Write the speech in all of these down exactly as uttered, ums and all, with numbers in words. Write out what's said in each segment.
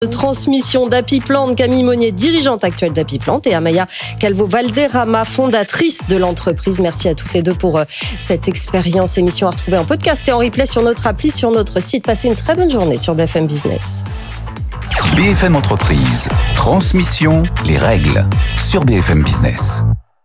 De transmission d'Apiplant, Camille Monnier, dirigeante actuelle d'Apiplant, et Amaya Calvo-Valderrama, fondatrice de l'entreprise. Merci à toutes les deux pour cette expérience. Émission à retrouver en podcast et en replay sur notre appli, sur notre site. Passez une très bonne journée sur B F M Business. B F M Entreprise, transmission, les règles, sur B F M Business.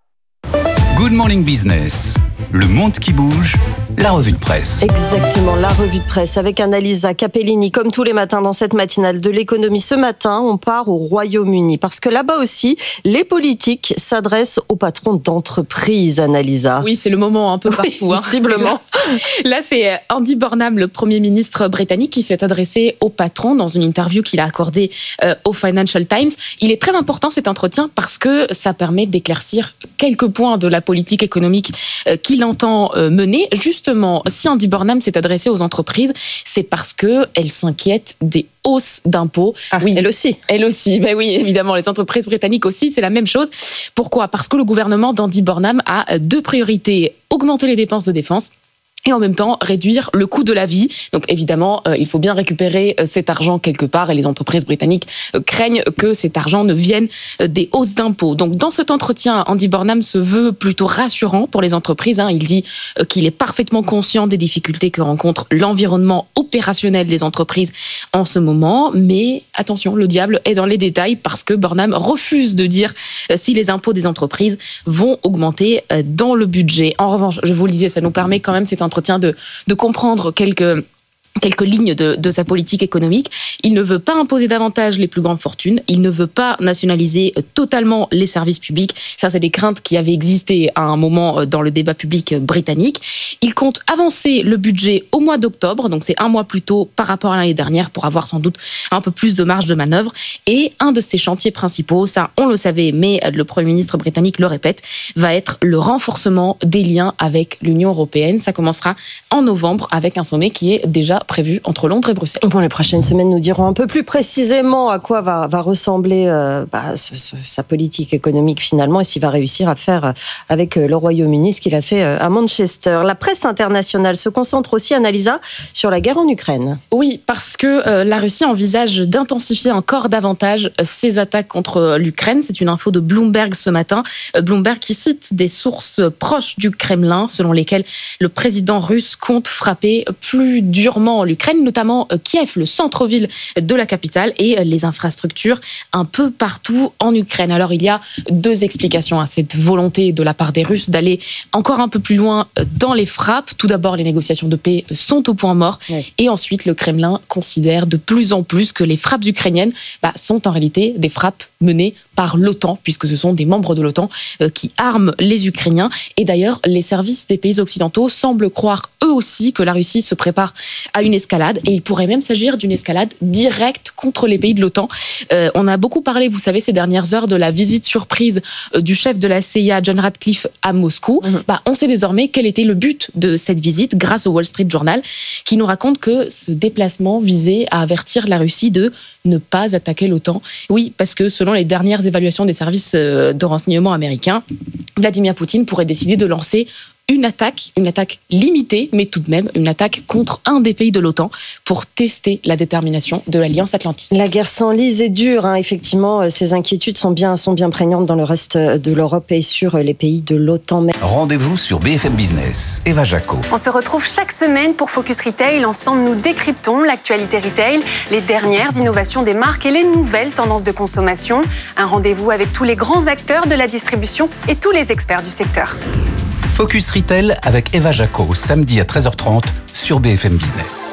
Good Morning Business, le monde qui bouge, la revue de presse. Exactement, la revue de presse avec Annalisa Capellini. Comme tous les matins dans cette matinale de l'économie, ce matin, on part au Royaume-Uni. Parce que là-bas aussi, les politiques s'adressent aux patrons d'entreprise, Annalisa. Oui, c'est le moment un peu partout. Oui, hein. Visiblement. Là, c'est Andy Burnham, le Premier ministre britannique, qui s'est adressé aux patrons dans une interview qu'il a accordée euh, au Financial Times. Il est très important cet entretien parce que ça permet d'éclaircir quelques points de la politique économique euh, qu'il entend euh, mener. Justement, si Andy Burnham s'est adressé aux entreprises, c'est parce qu'elles s'inquiètent des hausses d'impôts. Ah, oui, elle aussi. Elle aussi, ben oui, évidemment, les entreprises britanniques aussi, c'est la même chose. Pourquoi ? Parce que le gouvernement d'Andy Burnham a deux priorités. Augmenter les dépenses de défense et en même temps réduire le coût de la vie. Donc évidemment, euh, il faut bien récupérer euh, cet argent quelque part et les entreprises britanniques euh, craignent que cet argent ne vienne euh, des hausses d'impôts. Donc dans cet entretien, Andy Burnham se veut plutôt rassurant pour les entreprises. Hein. Il dit euh, qu'il est parfaitement conscient des difficultés que rencontre l'environnement opérationnel des entreprises en ce moment. Mais attention, le diable est dans les détails parce que Burnham refuse de dire euh, si les impôts des entreprises vont augmenter euh, dans le budget. En revanche, je vous le disais, ça nous permet quand même cet entretien De, de comprendre quelques, quelques lignes de, de sa politique économique. Il ne veut pas imposer davantage les plus grandes fortunes. Il ne veut pas nationaliser totalement les services publics. Ça, c'est des craintes qui avaient existé à un moment dans le débat public britannique. Il compte avancer le budget au mois d'octobre, donc c'est un mois plus tôt par rapport à l'année dernière pour avoir sans doute un peu plus de marge de manœuvre. Et un de ses chantiers principaux, ça on le savait, mais le Premier ministre britannique le répète, va être le renforcement des liens avec l'Union européenne. Ça commencera en novembre avec un sommet qui est déjà prévu entre Londres et Bruxelles. Bon, les prochaines semaines nous diront un peu plus précisément à quoi va, va ressembler euh, bah, sa politique économique finalement et s'il va réussir à faire avec le Royaume-Uni ce qu'il a fait à Manchester. La presse internationale se concentre aussi, Annalisa, sur la guerre en Ukraine. Oui, parce que euh, la Russie envisage d'intensifier encore davantage ses attaques contre l'Ukraine. C'est une info de Bloomberg ce matin. Bloomberg qui cite des sources proches du Kremlin selon lesquelles le président russe compte frapper plus durement l'Ukraine, notamment Kiev, le centre-ville de la capitale, et les infrastructures un peu partout en Ukraine. Alors il y a deux explications à cette volonté de la part des Russes d'aller encore un peu plus loin dans les frappes. Tout d'abord, les négociations de paix sont au point mort, oui. Et ensuite le Kremlin considère de plus en plus que les frappes ukrainiennes bah, sont en réalité des frappes menées par l'OTAN, puisque ce sont des membres de l'OTAN euh, qui arment les Ukrainiens. Et d'ailleurs, les services des pays occidentaux semblent croire eux aussi que la Russie se prépare à une escalade, et il pourrait même s'agir d'une escalade directe contre les pays de l'OTAN. Euh, on a beaucoup parlé, vous savez, ces dernières heures de la visite surprise euh, du chef de la C I A, John Ratcliffe, à Moscou. Mmh. Bah, on sait désormais quel était le but de cette visite grâce au Wall Street Journal, qui nous raconte que ce déplacement visait à avertir la Russie de ne pas attaquer l'OTAN. Oui, parce que selon les dernières évaluations des services de renseignement américains, Vladimir Poutine pourrait décider de lancer une attaque, une attaque limitée, mais tout de même une attaque contre un des pays de l'OTAN pour tester la détermination de l'Alliance Atlantique. La guerre s'enlise et dure, hein. Effectivement, ces inquiétudes sont bien, sont bien prégnantes dans le reste de l'Europe et sur les pays de l'OTAN. Rendez-vous sur B F M Business. Eva Jaco. On se retrouve chaque semaine pour Focus Retail. Ensemble, nous décryptons l'actualité retail, les dernières innovations des marques et les nouvelles tendances de consommation. Un rendez-vous avec tous les grands acteurs de la distribution et tous les experts du secteur. Focus Retail avec Eva Jaco, samedi à treize heures trente sur B F M Business.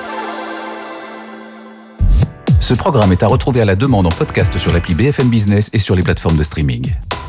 Ce programme est à retrouver à la demande en podcast sur l'appli B F M Business et sur les plateformes de streaming.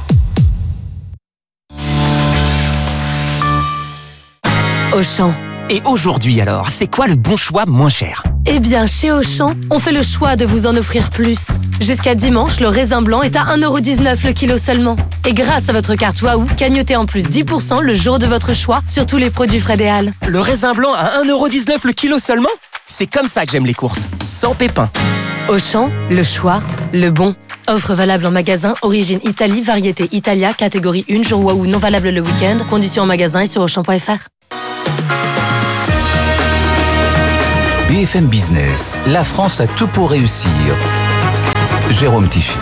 Auchan. Et aujourd'hui alors, c'est quoi le bon choix moins cher ? Eh bien, chez Auchan, on fait le choix de vous en offrir plus. Jusqu'à dimanche, le raisin blanc est à un euro dix-neuf le kilo seulement. Et grâce à votre carte Waouh, cagnotez en plus dix pour cent le jour de votre choix sur tous les produits Fred et Hall. Le raisin blanc à un euro dix-neuf le kilo seulement ? C'est comme ça que j'aime les courses, sans pépins. Auchan, le choix, le bon. Offre valable en magasin, origine Italie, variété Italia, catégorie un, jour Waouh, non valable le week-end. Conditions en magasin et sur auchan point f r. B F M Business, la France a tout pour réussir. Jérôme Tichit.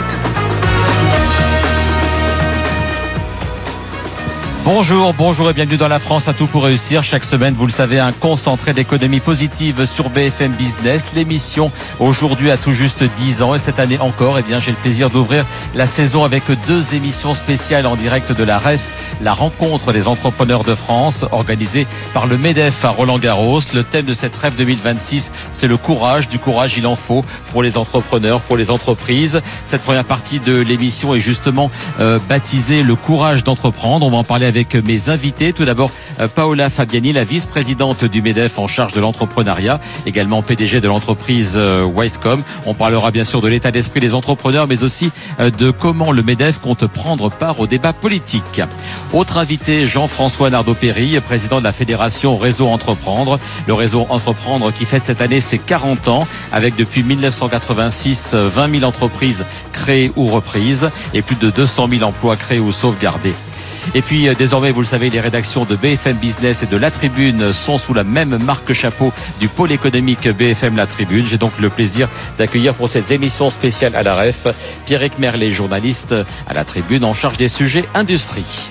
Bonjour, bonjour et bienvenue dans La France à tout pour réussir. Chaque semaine, vous le savez, un concentré d'économie positive sur B F M Business. L'émission aujourd'hui a tout juste dix ans et cette année encore, eh bien, j'ai le plaisir d'ouvrir la saison avec deux émissions spéciales en direct de la R E F, la rencontre des entrepreneurs de France, organisée par le MEDEF à Roland-Garros. Le thème de cette R E F deux mille vingt-six, c'est le courage. Du courage, il en faut pour les entrepreneurs, pour les entreprises. Cette première partie de l'émission est justement euh, baptisée le courage d'entreprendre. On va en parler avec mes invités. Tout d'abord, Paola Fabiani, la vice-présidente du MEDEF en charge de l'entrepreneuriat, également P D G de l'entreprise Wisecom. On parlera bien sûr de l'état d'esprit des entrepreneurs, mais aussi de comment le MEDEF compte prendre part au débat politique. Autre invité, Jean-François Nardeau-Péry, président de la fédération Réseau Entreprendre. Le Réseau Entreprendre qui fête cette année ses quarante ans, avec depuis mille neuf cent quatre-vingt-six vingt mille entreprises créées ou reprises et plus de deux cent mille emplois créés ou sauvegardés. Et puis désormais, vous le savez, les rédactions de B F M Business et de La Tribune sont sous la même marque chapeau du pôle économique B F M La Tribune. J'ai donc le plaisir d'accueillir pour cette émission spéciale à la R E F Pierrick Merlet, journaliste à La Tribune en charge des sujets industrie.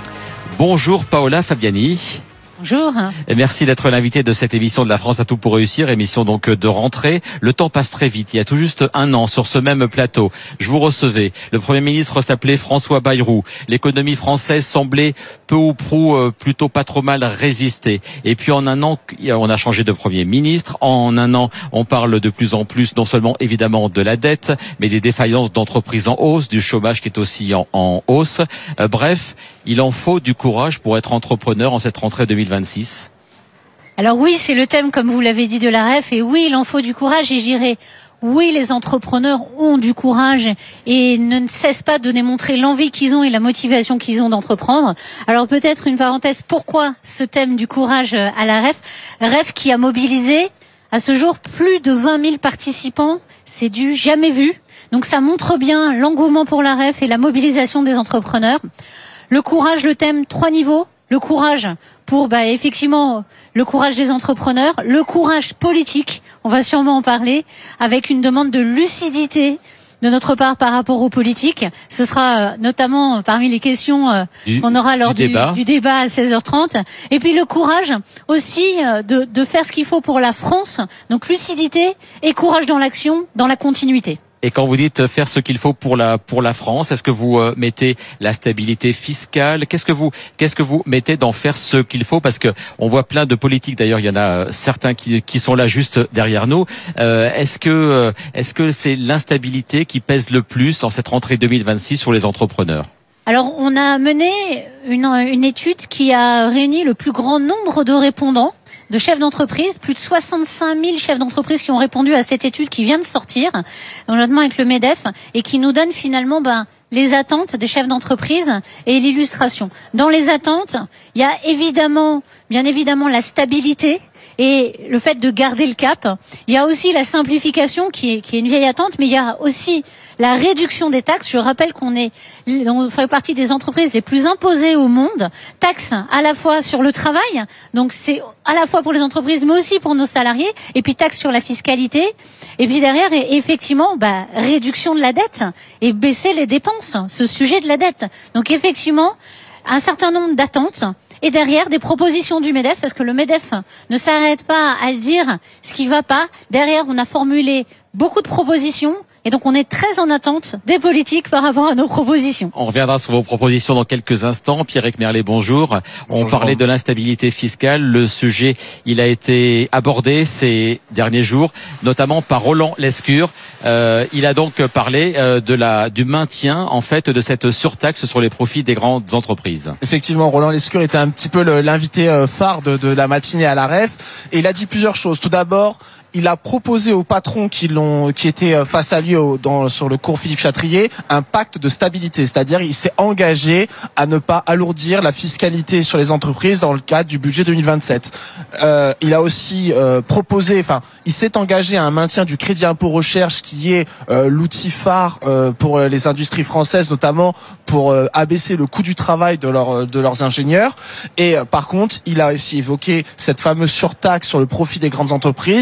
Bonjour Paola Fabiani. Bonjour. Et merci d'être l'invité de cette émission de La France à tout pour réussir, émission donc de rentrée. Le temps passe très vite. Il y a tout juste un an, sur ce même plateau, je vous recevais. Le Premier ministre s'appelait François Bayrou. L'économie française semblait peu ou prou euh, plutôt pas trop mal résister. Et puis en un an, on a changé de Premier ministre. En un an, on parle de plus en plus, non seulement évidemment de la dette, mais des défaillances d'entreprises en hausse, du chômage qui est aussi en, en hausse. Euh, bref, il en faut du courage pour être entrepreneur en cette rentrée deux mille vingt-six. Alors oui, c'est le thème, comme vous l'avez dit, de la R E F, et oui, il en faut du courage, et j'irai. Oui, les entrepreneurs ont du courage et ne cessent pas de démontrer l'envie qu'ils ont et la motivation qu'ils ont d'entreprendre. Alors peut-être une parenthèse, pourquoi ce thème du courage à la R E F? R E F qui a mobilisé à ce jour plus de vingt mille participants, c'est du jamais vu. Donc ça montre bien l'engouement pour la R E F et la mobilisation des entrepreneurs. Le courage, le thème, trois niveaux. Le courage pour, bah, effectivement, le courage des entrepreneurs, le courage politique, on va sûrement en parler, avec une demande de lucidité de notre part par rapport aux politiques. Ce sera euh, notamment parmi les questions euh, du, qu'on aura lors du, du, débat. du débat à seize heures trente. Et puis le courage aussi euh, de, de faire ce qu'il faut pour la France. Donc lucidité et courage dans l'action, dans la continuité. Et quand vous dites faire ce qu'il faut pour la pour la France, est-ce que vous euh, mettez la stabilité fiscale? Qu'est-ce que vous qu'est-ce que vous mettez dans faire ce qu'il faut? Parce que on voit plein de politiques. D'ailleurs, il y en a euh, certains qui qui sont là juste derrière nous. Euh, est-ce que euh, est-ce que c'est l'instabilité qui pèse le plus en cette rentrée deux mille vingt-six sur les entrepreneurs? Alors, on a mené une une étude qui a réuni le plus grand nombre de répondants, de chefs d'entreprise, plus de soixante-cinq mille chefs d'entreprise qui ont répondu à cette étude qui vient de sortir, notamment avec le MEDEF, et qui nous donne finalement ben, les attentes des chefs d'entreprise et l'illustration. Dans les attentes, il y a évidemment, bien évidemment, la stabilité et le fait de garder le cap. Il y a aussi la simplification qui est, qui est une vieille attente, mais il y a aussi la réduction des taxes. Je rappelle qu'on est, on fait partie des entreprises les plus imposées au monde. Taxes à la fois sur le travail, donc c'est à la fois pour les entreprises, mais aussi pour nos salariés. Et puis taxes sur la fiscalité. Et puis derrière, effectivement, bah, réduction de la dette et baisser les dépenses. Ce sujet de la dette. Donc effectivement, un certain nombre d'attentes. Et derrière, des propositions du MEDEF, parce que le MEDEF ne s'arrête pas à dire ce qui va pas. Derrière, on a formulé beaucoup de propositions. Et donc, on est très en attente des politiques par rapport à nos propositions. On reviendra sur vos propositions dans quelques instants. Pierrick Merlet, bonjour. bonjour. On parlait de l'instabilité fiscale. Le sujet, il a été abordé ces derniers jours, notamment par Roland Lescure. Euh, il a donc parlé euh, de la, du maintien, en fait, de cette surtaxe sur les profits des grandes entreprises. Effectivement, Roland Lescure était un petit peu le, l'invité phare de, de la matinée à la R E F. Et il a dit plusieurs choses. Tout d'abord, il a proposé aux patrons qui l'ont, qui étaient face à lui au, dans, sur le cours Philippe Chatrier, un pacte de stabilité. C'est-à-dire, il s'est engagé à ne pas alourdir la fiscalité sur les entreprises dans le cadre du budget deux mille vingt-sept. Euh, il a aussi euh, proposé, enfin, il s'est engagé à un maintien du crédit impôt recherche qui est euh, l'outil phare euh, pour les industries françaises, notamment pour euh, abaisser le coût du travail de, leur, de leurs ingénieurs. Et euh, par contre, il a aussi évoqué cette fameuse surtaxe sur le profit des grandes entreprises.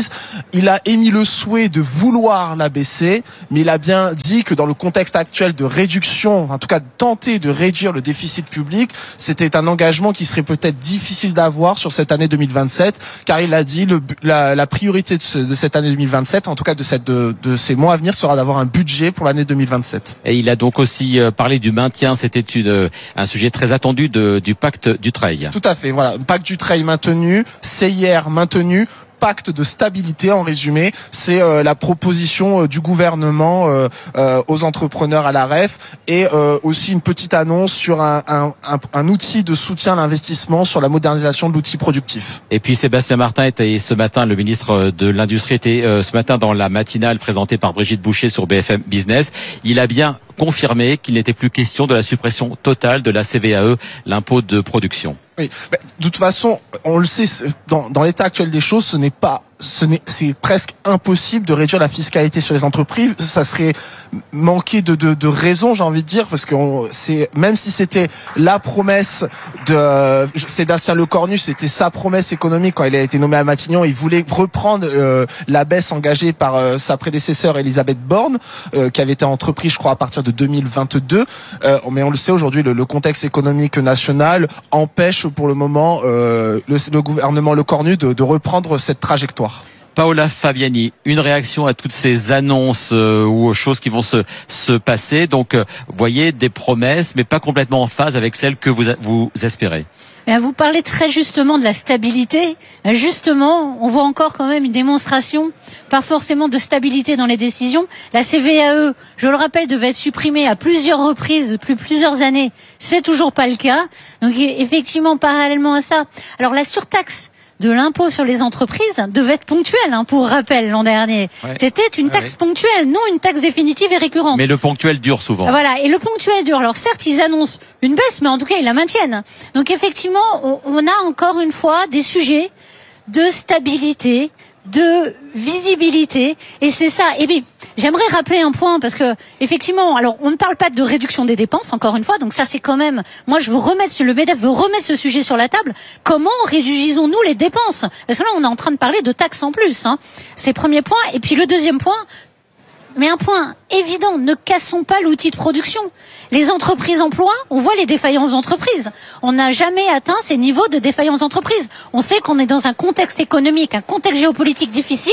Il a émis le souhait de vouloir la baisser, mais il a bien dit que dans le contexte actuel de réduction, en tout cas de tenter de réduire le déficit public, c'était un engagement qui serait peut-être difficile d'avoir sur cette année deux mille vingt-sept, car il a dit le, la, la priorité de, ce, de cette année deux mille vingt-sept, en tout cas de, cette, de, de ces mois à venir, sera d'avoir un budget pour l'année deux mille vingt-sept. Et il a donc aussi parlé du maintien, c'était une, un sujet très attendu de, du pacte Dutreil. Tout à fait, voilà, pacte Dutreil maintenu, C I R maintenu, pacte de stabilité en résumé, c'est euh, la proposition euh, du gouvernement euh, euh, aux entrepreneurs à la R E F et euh, aussi une petite annonce sur un, un, un, un outil de soutien à l'investissement sur la modernisation de l'outil productif. Et puis Sébastien Martin était ce matin, le ministre de l'Industrie était euh, ce matin dans la matinale présentée par Brigitte Boucher sur B F M Business. Il a bien confirmé qu'il n'était plus question de la suppression totale de la C V A E, l'impôt de production. Oui, de toute façon, on le sait, dans, dans l'état actuel des choses, ce n'est pas, ce n'est, c'est presque impossible de réduire la fiscalité sur les entreprises. Ça serait manquer de, de, de raison, j'ai envie de dire, parce que on, c'est, même si c'était la promesse de euh, Sébastien Lecornu, c'était sa promesse économique quand il a été nommé à Matignon, il voulait reprendre euh, la baisse engagée par euh, sa prédécesseur Elisabeth Borne, euh, qui avait été entreprise, je crois, à partir de deux mille vingt-deux. Euh, mais on le sait aujourd'hui, le, le contexte économique national empêche pour le moment euh, le, le gouvernement Lecornu de, de reprendre cette trajectoire. Paola Fabiani, une réaction à toutes ces annonces euh, ou aux choses qui vont se, se passer. Donc, euh, vous voyez, des promesses, mais pas complètement en phase avec celles que vous, vous espérez. Vous parlez très justement de la stabilité. Justement, on voit encore quand même une démonstration, pas forcément de stabilité dans les décisions. La C V A E, je le rappelle, devait être supprimée à plusieurs reprises depuis plusieurs années. C'est toujours pas le cas. Donc effectivement, parallèlement à ça, alors la surtaxe de l'impôt sur les entreprises devait être ponctuelle, hein, pour rappel, l'an dernier. Ouais. C'était une taxe ouais, ponctuelle, non une taxe définitive et récurrente. Mais le ponctuel dure souvent. Voilà, et le ponctuel dure. Alors certes, ils annoncent une baisse, mais en tout cas, ils la maintiennent. Donc effectivement, on, on a encore une fois des sujets de stabilité, de visibilité, et c'est ça. Et bien, j'aimerais rappeler un point, parce que effectivement, alors on ne parle pas de réduction des dépenses, encore une fois, donc ça c'est quand même, moi je veux remettre, le MEDEF veut remettre ce sujet sur la table. Comment réduisons-nous les dépenses? Parce que là on est en train de parler de taxes en plus, hein. C'est le premier point. Et puis le deuxième point, mais un point évident, ne cassons pas l'outil de production. Les entreprises emploient, on voit les défaillances d'entreprises. On n'a jamais atteint ces niveaux de défaillance d'entreprise. On sait qu'on est dans un contexte économique, un contexte géopolitique difficile.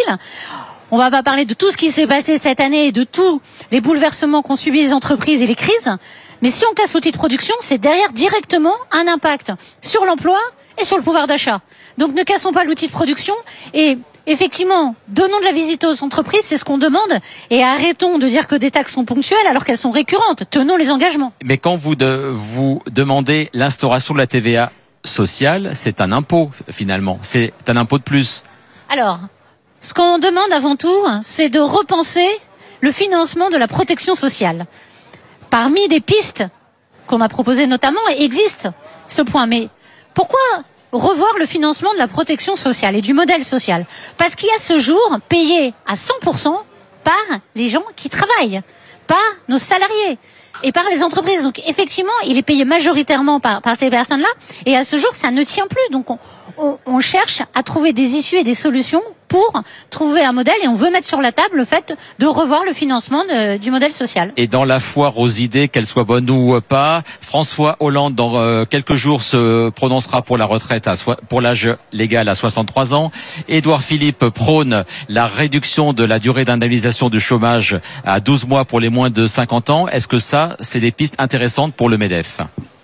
On va pas parler de tout ce qui s'est passé cette année et de tous les bouleversements qu'ont subis les entreprises et les crises. Mais si on casse l'outil de production, c'est derrière directement un impact sur l'emploi et sur le pouvoir d'achat. Donc ne cassons pas l'outil de production et effectivement, donnons de la visite aux entreprises, c'est ce qu'on demande, et arrêtons de dire que des taxes sont ponctuelles alors qu'elles sont récurrentes. Tenons les engagements. Mais quand vous, de, vous demandez l'instauration de la T V A sociale, c'est un impôt finalement, c'est un impôt de plus. Alors, ce qu'on demande avant tout, c'est de repenser le financement de la protection sociale. Parmi des pistes qu'on a proposées notamment, existe ce point. Mais pourquoi revoir le financement de la protection sociale et du modèle social? Parce qu'il y a ce jour payé à cent pour cent par les gens qui travaillent, par nos salariés et par les entreprises. Donc effectivement, il est payé majoritairement par, par ces personnes-là, et à ce jour, ça ne tient plus. Donc on, on, on cherche à trouver des issues et des solutions pour trouver un modèle, et on veut mettre sur la table le fait de revoir le financement de, du modèle social. Et dans la foire aux idées, qu'elles soient bonnes ou pas, François Hollande, dans euh, quelques jours, se prononcera pour la retraite à so- pour l'âge légal à soixante-trois ans. Édouard Philippe prône la réduction de la durée d'indemnisation du chômage à douze mois pour les moins de cinquante ans. Est-ce que ça, c'est des pistes intéressantes pour le MEDEF?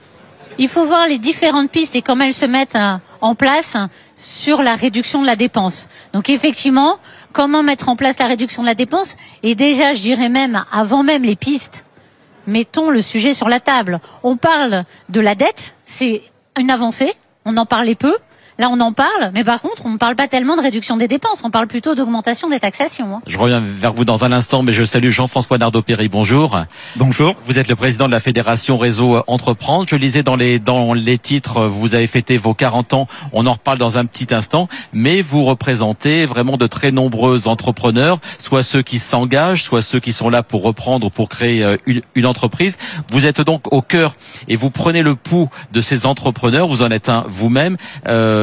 Il faut voir les différentes pistes et comment elles se mettent en place sur la réduction de la dépense. Donc effectivement, comment mettre en place la réduction de la dépense? Et déjà, je dirais même, avant même les pistes, mettons le sujet sur la table. On parle de la dette, c'est une avancée, on en parlait peu. Là, on en parle, mais par contre, on ne parle pas tellement de réduction des dépenses, on parle plutôt d'augmentation des taxations. Hein. Je reviens vers vous dans un instant, mais je salue Jean-François Nardeau-Péry. Bonjour. Bonjour. Vous êtes le président de la Fédération Réseau Entreprendre. Je lisais dans les dans les titres, vous avez fêté vos quarante ans. On en reparle dans un petit instant, mais vous représentez vraiment de très nombreux entrepreneurs, soit ceux qui s'engagent, soit ceux qui sont là pour reprendre, pour créer une, une entreprise. Vous êtes donc au cœur et vous prenez le pouls de ces entrepreneurs. Vous en êtes un vous-même. Euh,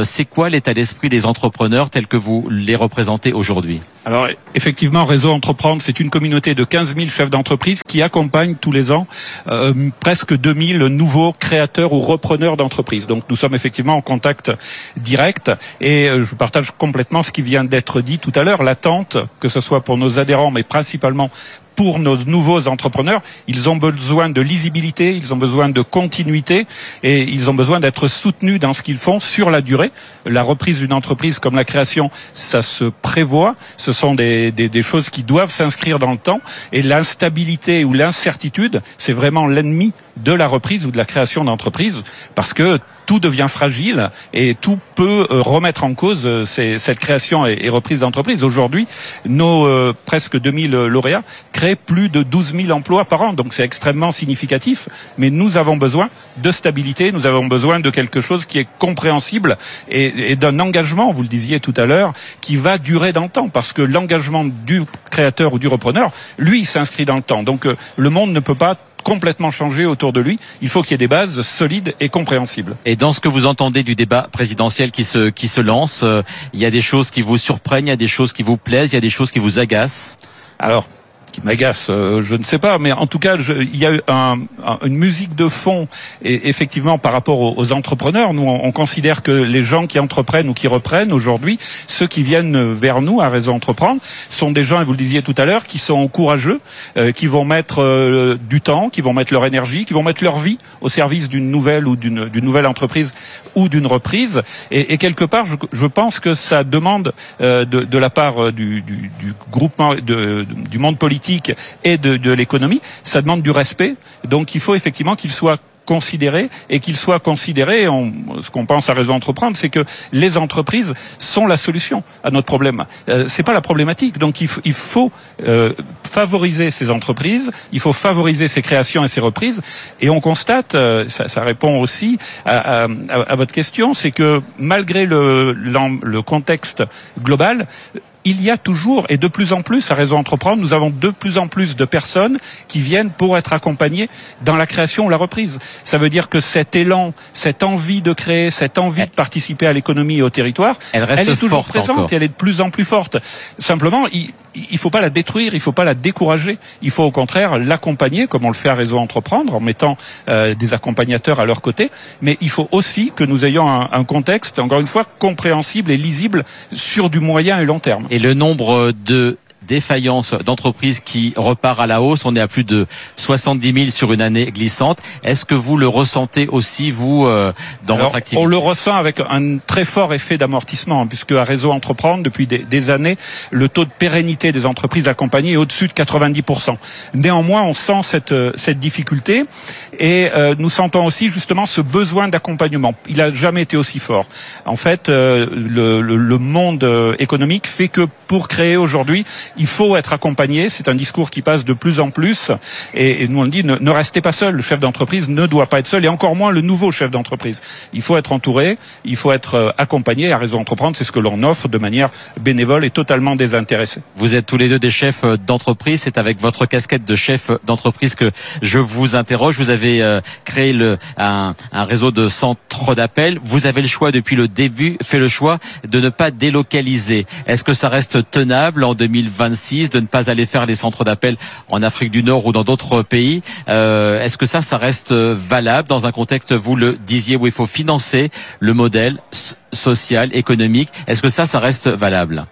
Euh, c'est quoi l'état d'esprit des entrepreneurs tels que vous les représentez aujourd'hui? Alors effectivement, Réseau Entreprendre, c'est une communauté de quinze mille chefs d'entreprise qui accompagne tous les ans euh, presque deux mille nouveaux créateurs ou repreneurs d'entreprises. Donc nous sommes effectivement en contact direct et euh, je partage complètement ce qui vient d'être dit tout à l'heure. L'attente, que ce soit pour nos adhérents, mais principalement pour nos nouveaux entrepreneurs, ils ont besoin de lisibilité, ils ont besoin de continuité et ils ont besoin d'être soutenus dans ce qu'ils font sur la durée. La reprise d'une entreprise comme la création, ça se prévoit. Ce sont des, des, des choses qui doivent s'inscrire dans le temps et l'instabilité ou l'incertitude, c'est vraiment l'ennemi de la reprise ou de la création d'entreprise parce que tout devient fragile et tout peut remettre en cause ces, cette création et, et reprise d'entreprise. Aujourd'hui, nos euh, presque deux mille lauréats créent plus de douze mille emplois par an, donc c'est extrêmement significatif. Mais nous avons besoin de stabilité, nous avons besoin de quelque chose qui est compréhensible et, et d'un engagement, vous le disiez tout à l'heure, qui va durer dans le temps, parce que l'engagement du créateur ou du repreneur, lui, s'inscrit dans le temps. Donc euh, le monde ne peut pas complètement changer autour de lui. Il faut qu'il y ait des bases solides et compréhensibles. Et dans ce que vous entendez du débat présidentiel qui se qui se lance, euh, il y a des choses qui vous surprennent, il y a des choses qui vous plaisent, il y a des choses qui vous agacent. Alors, qui m'agace, euh, je ne sais pas, mais en tout cas, je, il y a un, un, une musique de fond, et effectivement, par rapport aux, aux entrepreneurs. Nous, on, on considère que les gens qui entreprennent ou qui reprennent aujourd'hui, ceux qui viennent vers nous à Réseau Entreprendre, sont des gens, et vous le disiez tout à l'heure, qui sont courageux, euh, qui vont mettre euh, du temps, qui vont mettre leur énergie, qui vont mettre leur vie au service d'une nouvelle ou d'une, d'une nouvelle entreprise ou d'une reprise. Et, et quelque part, je, je pense que ça demande euh, de, de la part du, du, du groupement, de, de, du monde politique et de, de l'économie, ça demande du respect. Donc il faut effectivement qu'il soit considéré et qu'il soit considéré, on, ce qu'on pense à Réseau Entreprendre, c'est que les entreprises sont la solution à notre problème. Euh, c'est pas la problématique. Donc il, f- il faut euh, favoriser ces entreprises, il faut favoriser ces créations et ces reprises. Et on constate, euh, ça, ça répond aussi à, à, à votre question, c'est que malgré le, le contexte global, il y a toujours, et de plus en plus, à Réseau Entreprendre, nous avons de plus en plus de personnes qui viennent pour être accompagnées dans la création ou la reprise. Ça veut dire que cet élan, cette envie de créer, cette envie de participer à l'économie et au territoire, elle, reste elle est toujours forte présente encore. et elle est de plus en plus forte. Simplement, il il faut pas la détruire, il faut pas la décourager. Il faut au contraire l'accompagner, comme on le fait à Réseau Entreprendre, en mettant euh, des accompagnateurs à leur côté. Mais il faut aussi que nous ayons un, un contexte, encore une fois, compréhensible et lisible sur du moyen et long terme. Et le nombre de défaillance d'entreprises qui repart à la hausse, on est à plus de soixante-dix mille sur une année glissante. Est-ce que vous le ressentez aussi, vous, euh, dans Alors, votre activité? On le ressent avec un très fort effet d'amortissement, puisque à Réseau Entreprendre, depuis des, des années, le taux de pérennité des entreprises accompagnées est au-dessus de quatre-vingt-dix pour cent. Néanmoins, on sent cette, cette difficulté et euh, nous sentons aussi justement ce besoin d'accompagnement. Il n'a jamais été aussi fort. En fait, euh, le, le, le monde économique fait que pour créer aujourd'hui, il faut être accompagné. C'est un discours qui passe de plus en plus. Et, et nous, on dit, ne, ne restez pas seul. Le chef d'entreprise ne doit pas être seul, et encore moins le nouveau chef d'entreprise. Il faut être entouré, il faut être accompagné. À Réseau Entreprendre, c'est ce que l'on offre de manière bénévole et totalement désintéressée. Vous êtes tous les deux des chefs d'entreprise. C'est avec votre casquette de chef d'entreprise que je vous interroge. Vous avez euh, créé le, un, un réseau de centres d'appel. Vous avez le choix, depuis le début, fait le choix de ne pas délocaliser. Est-ce que ça reste tenable en deux mille vingt-six de ne pas aller faire des centres d'appel en Afrique du Nord ou dans d'autres pays? euh, Est-ce que ça, ça reste valable dans un contexte, vous le disiez, où il faut financer le modèle social, économique? Est-ce que ça, ça reste valable?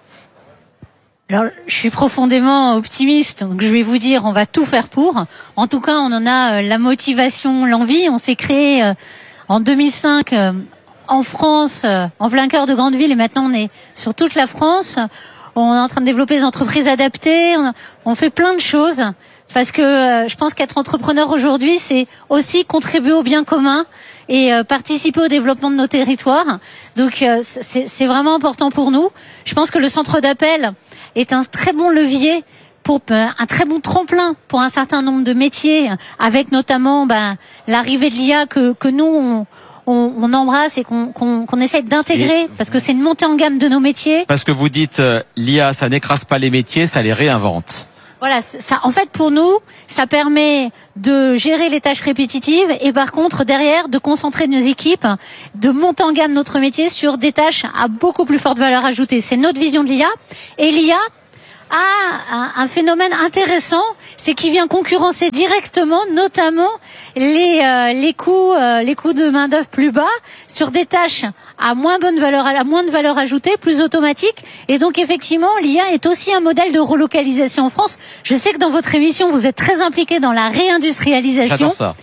Alors, je suis profondément optimiste, donc je vais vous dire, on va tout faire pour. En tout cas, on en a la motivation, l'envie. On s'est créé en deux mille cinq en France, en plein cœur de grandes villes, et maintenant on est sur toute la France. On est en train de développer des entreprises adaptées. On fait plein de choses parce que euh, je pense qu'être entrepreneur aujourd'hui, c'est aussi contribuer au bien commun et euh, participer au développement de nos territoires. Donc euh, c'est, c'est vraiment important pour nous. Je pense que le centre d'appel est un très bon levier, pour un très bon tremplin pour un certain nombre de métiers, avec notamment ben, l'arrivée de l'I A que, que nous on On, on embrasse et qu'on, qu'on, qu'on essaie d'intégrer, parce que c'est une montée en gamme de nos métiers. Parce que vous dites, euh, l'I A, ça n'écrase pas les métiers, ça les réinvente. Voilà, ça, en fait, pour nous, ça permet de gérer les tâches répétitives et par contre, derrière, de concentrer nos équipes, de monter en gamme notre métier sur des tâches à beaucoup plus forte valeur ajoutée. C'est notre vision de l'I A. Et l'I A a un, un phénomène intéressant, c'est qu'il vient concurrencer directement, notamment les euh, les coûts euh, les coûts de main d'œuvre plus bas sur des tâches à moins bonne valeur, à moins de valeur ajoutée, plus automatiques. Et donc effectivement, l'I A est aussi un modèle de relocalisation en France. Je sais que dans votre émission, vous êtes très impliqué dans la réindustrialisation. J'adore ça.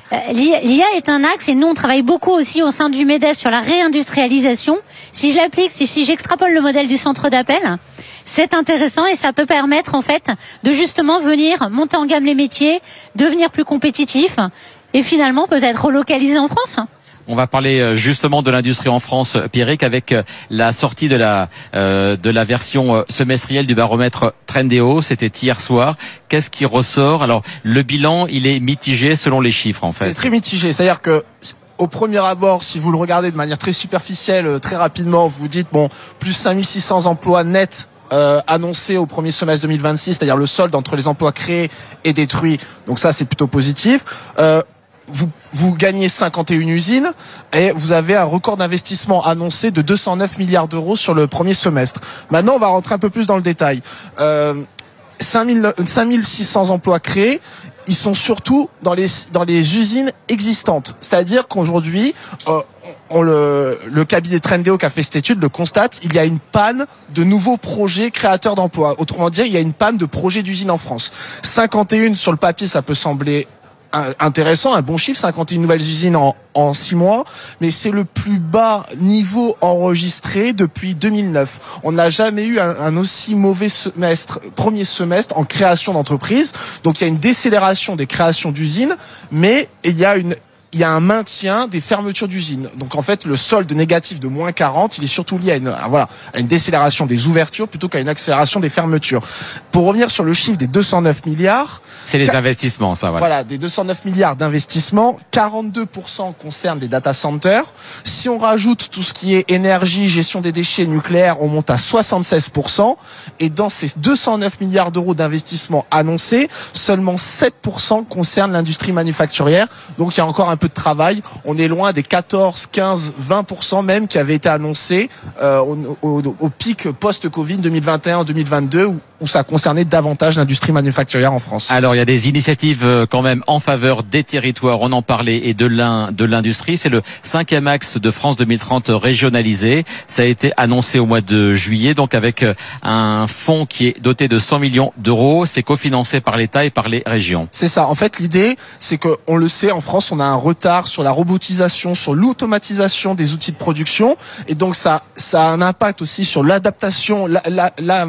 L'I A est un axe et nous on travaille beaucoup aussi au sein du MEDEF sur la réindustrialisation. Si je l'applique, si, si j'extrapole le modèle du centre d'appel, c'est intéressant et ça peut permettre en fait de justement venir monter en gamme les métiers, devenir plus compétitifs et finalement peut-être relocaliser en France. On va parler justement de l'industrie en France, Pierrick, avec la sortie de la euh, de la version semestrielle du baromètre Trendéo. C'était hier soir. Qu'est-ce qui ressort? Alors, le bilan, il est mitigé selon les chiffres, en fait. Il est très mitigé. C'est-à-dire que au premier abord, si vous le regardez de manière très superficielle, très rapidement, vous dites bon, plus cinq mille six cents emplois nets Euh, annoncé au premier semestre deux mille vingt-six, c'est-à-dire le solde entre les emplois créés et détruits. Donc ça, c'est plutôt positif. Euh, vous, vous gagnez cinquante et une usines et vous avez un record d'investissement annoncé de deux cent neuf milliards d'euros sur le premier semestre. Maintenant, on va rentrer un peu plus dans le détail. Euh, cinq mille six cents emplois créés. Ils sont surtout dans les dans les usines existantes. C'est-à-dire qu'aujourd'hui, euh, on le, le cabinet Trendéo qui a fait cette étude le constate, il y a une panne de nouveaux projets créateurs d'emplois. Autrement dit, il y a une panne de projets d'usines en France. cinquante et un sur le papier, ça peut sembler intéressant, un bon chiffre, cinquante et une nouvelles usines en, en six mois, mais c'est le plus bas niveau enregistré depuis deux mille neuf. On n'a jamais eu un, un aussi mauvais semestre, premier semestre en création d'entreprises. Donc il y a une décélération des créations d'usines, mais il y a une il y a un maintien des fermetures d'usines. Donc en fait, le solde négatif de moins quarante, il est surtout lié à une, à, voilà, à une décélération des ouvertures plutôt qu'à une accélération des fermetures. Pour revenir sur le chiffre des deux cent neuf milliards... C'est les investissements, ça, voilà. Voilà, des deux cent neuf milliards d'investissements, quarante-deux pour cent concernent des data centers. Si on rajoute tout ce qui est énergie, gestion des déchets nucléaires, on monte à soixante-seize pour cent. Et dans ces deux cent neuf milliards d'euros d'investissements annoncés, seulement sept pour cent concernent l'industrie manufacturière. Donc il y a encore un peu de travail. On est loin des quatorze, quinze, vingt pour cent même qui avaient été annoncés euh, au, au, au pic post-Covid deux mille vingt et un deux mille vingt-deux où, où ça concernait davantage l'industrie manufacturière en France. Alors il y a des initiatives quand même en faveur des territoires, on en parlait, et de l'in, de l'industrie. C'est le cinquième axe de France deux mille trente régionalisé. Ça a été annoncé au mois de juillet, donc avec un fonds qui est doté de cent millions d'euros. C'est cofinancé par l'État et par les régions. C'est ça. En fait, l'idée, c'est que on le sait, en France, on a un retard sur la robotisation, sur l'automatisation des outils de production, et donc ça, ça a un impact aussi sur l'adaptation, la, la, la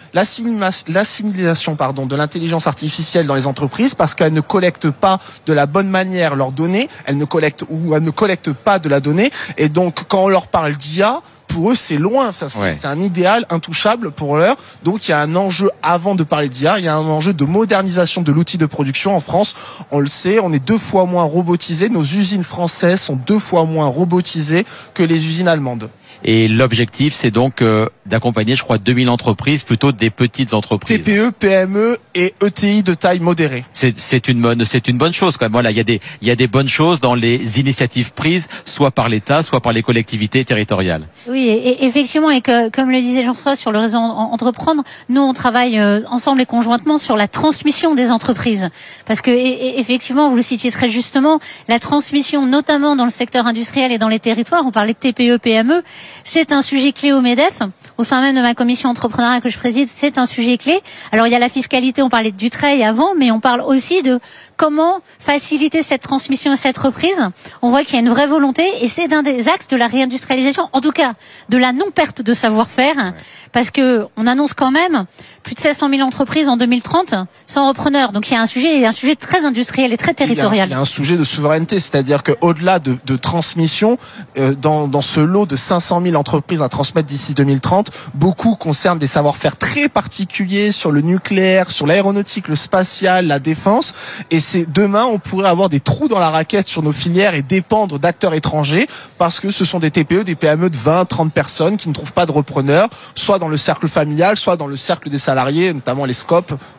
l'assimilation pardon de l'intelligence artificielle dans les entreprises, parce qu'elles ne collectent pas de la bonne manière leurs données, elles ne collectent ou elles ne collectent pas de la donnée, et donc quand on leur parle d'I A, pour eux, c'est loin. Enfin, c'est, ouais. c'est un idéal intouchable pour l'heure. Donc, il y a un enjeu, avant de parler d'I A, il y a un enjeu de modernisation de l'outil de production. En France, on le sait, on est deux fois moins robotisés. Nos usines françaises sont deux fois moins robotisées que les usines allemandes. Et l'objectif, c'est donc euh, d'accompagner, je crois, deux mille entreprises, plutôt des petites entreprises. T P E, P M E et E T I de taille modérée. C'est, c'est une bonne, c'est une bonne chose quand même. Voilà, il y a des, il y a des bonnes choses dans les initiatives prises, soit par l'État, soit par les collectivités territoriales. Oui, et, et effectivement, et que, comme le disait Jean-François sur le réseau Entreprendre, nous on travaille euh, ensemble et conjointement sur la transmission des entreprises, parce que et, et, effectivement, vous le citiez très justement, la transmission, notamment dans le secteur industriel et dans les territoires, on parlait de T P E, P M E. C'est un sujet clé au MEDEF. Au sein même de ma commission entrepreneuriat que je préside, c'est un sujet clé. Alors, il y a la fiscalité, on parlait de Dutreil avant, mais on parle aussi de comment faciliter cette transmission et cette reprise. On voit qu'il y a une vraie volonté, et c'est d'un des axes de la réindustrialisation, en tout cas de la non-perte de savoir-faire, ouais. Parce que on annonce quand même plus de sept cent mille entreprises en deux mille trente sans repreneur. Donc il y a un sujet, un sujet très industriel et très territorial. Il y a, il y a un sujet de souveraineté, c'est-à-dire qu'au-delà de, de transmission, euh, dans, dans ce lot de cinq cent mille entreprises à transmettre d'ici deux mille trente, beaucoup concernent des savoir-faire très particuliers sur le nucléaire, sur l'aéronautique, le spatial, la défense. Et c'est demain, on pourrait avoir des trous dans la raquette sur nos filières et dépendre d'acteurs étrangers, parce que ce sont des T P E, des P M E de vingt, trente personnes qui ne trouvent pas de repreneurs, soit dans le cercle familial, soit dans le cercle des salariés, notamment les SCOP. Voilà.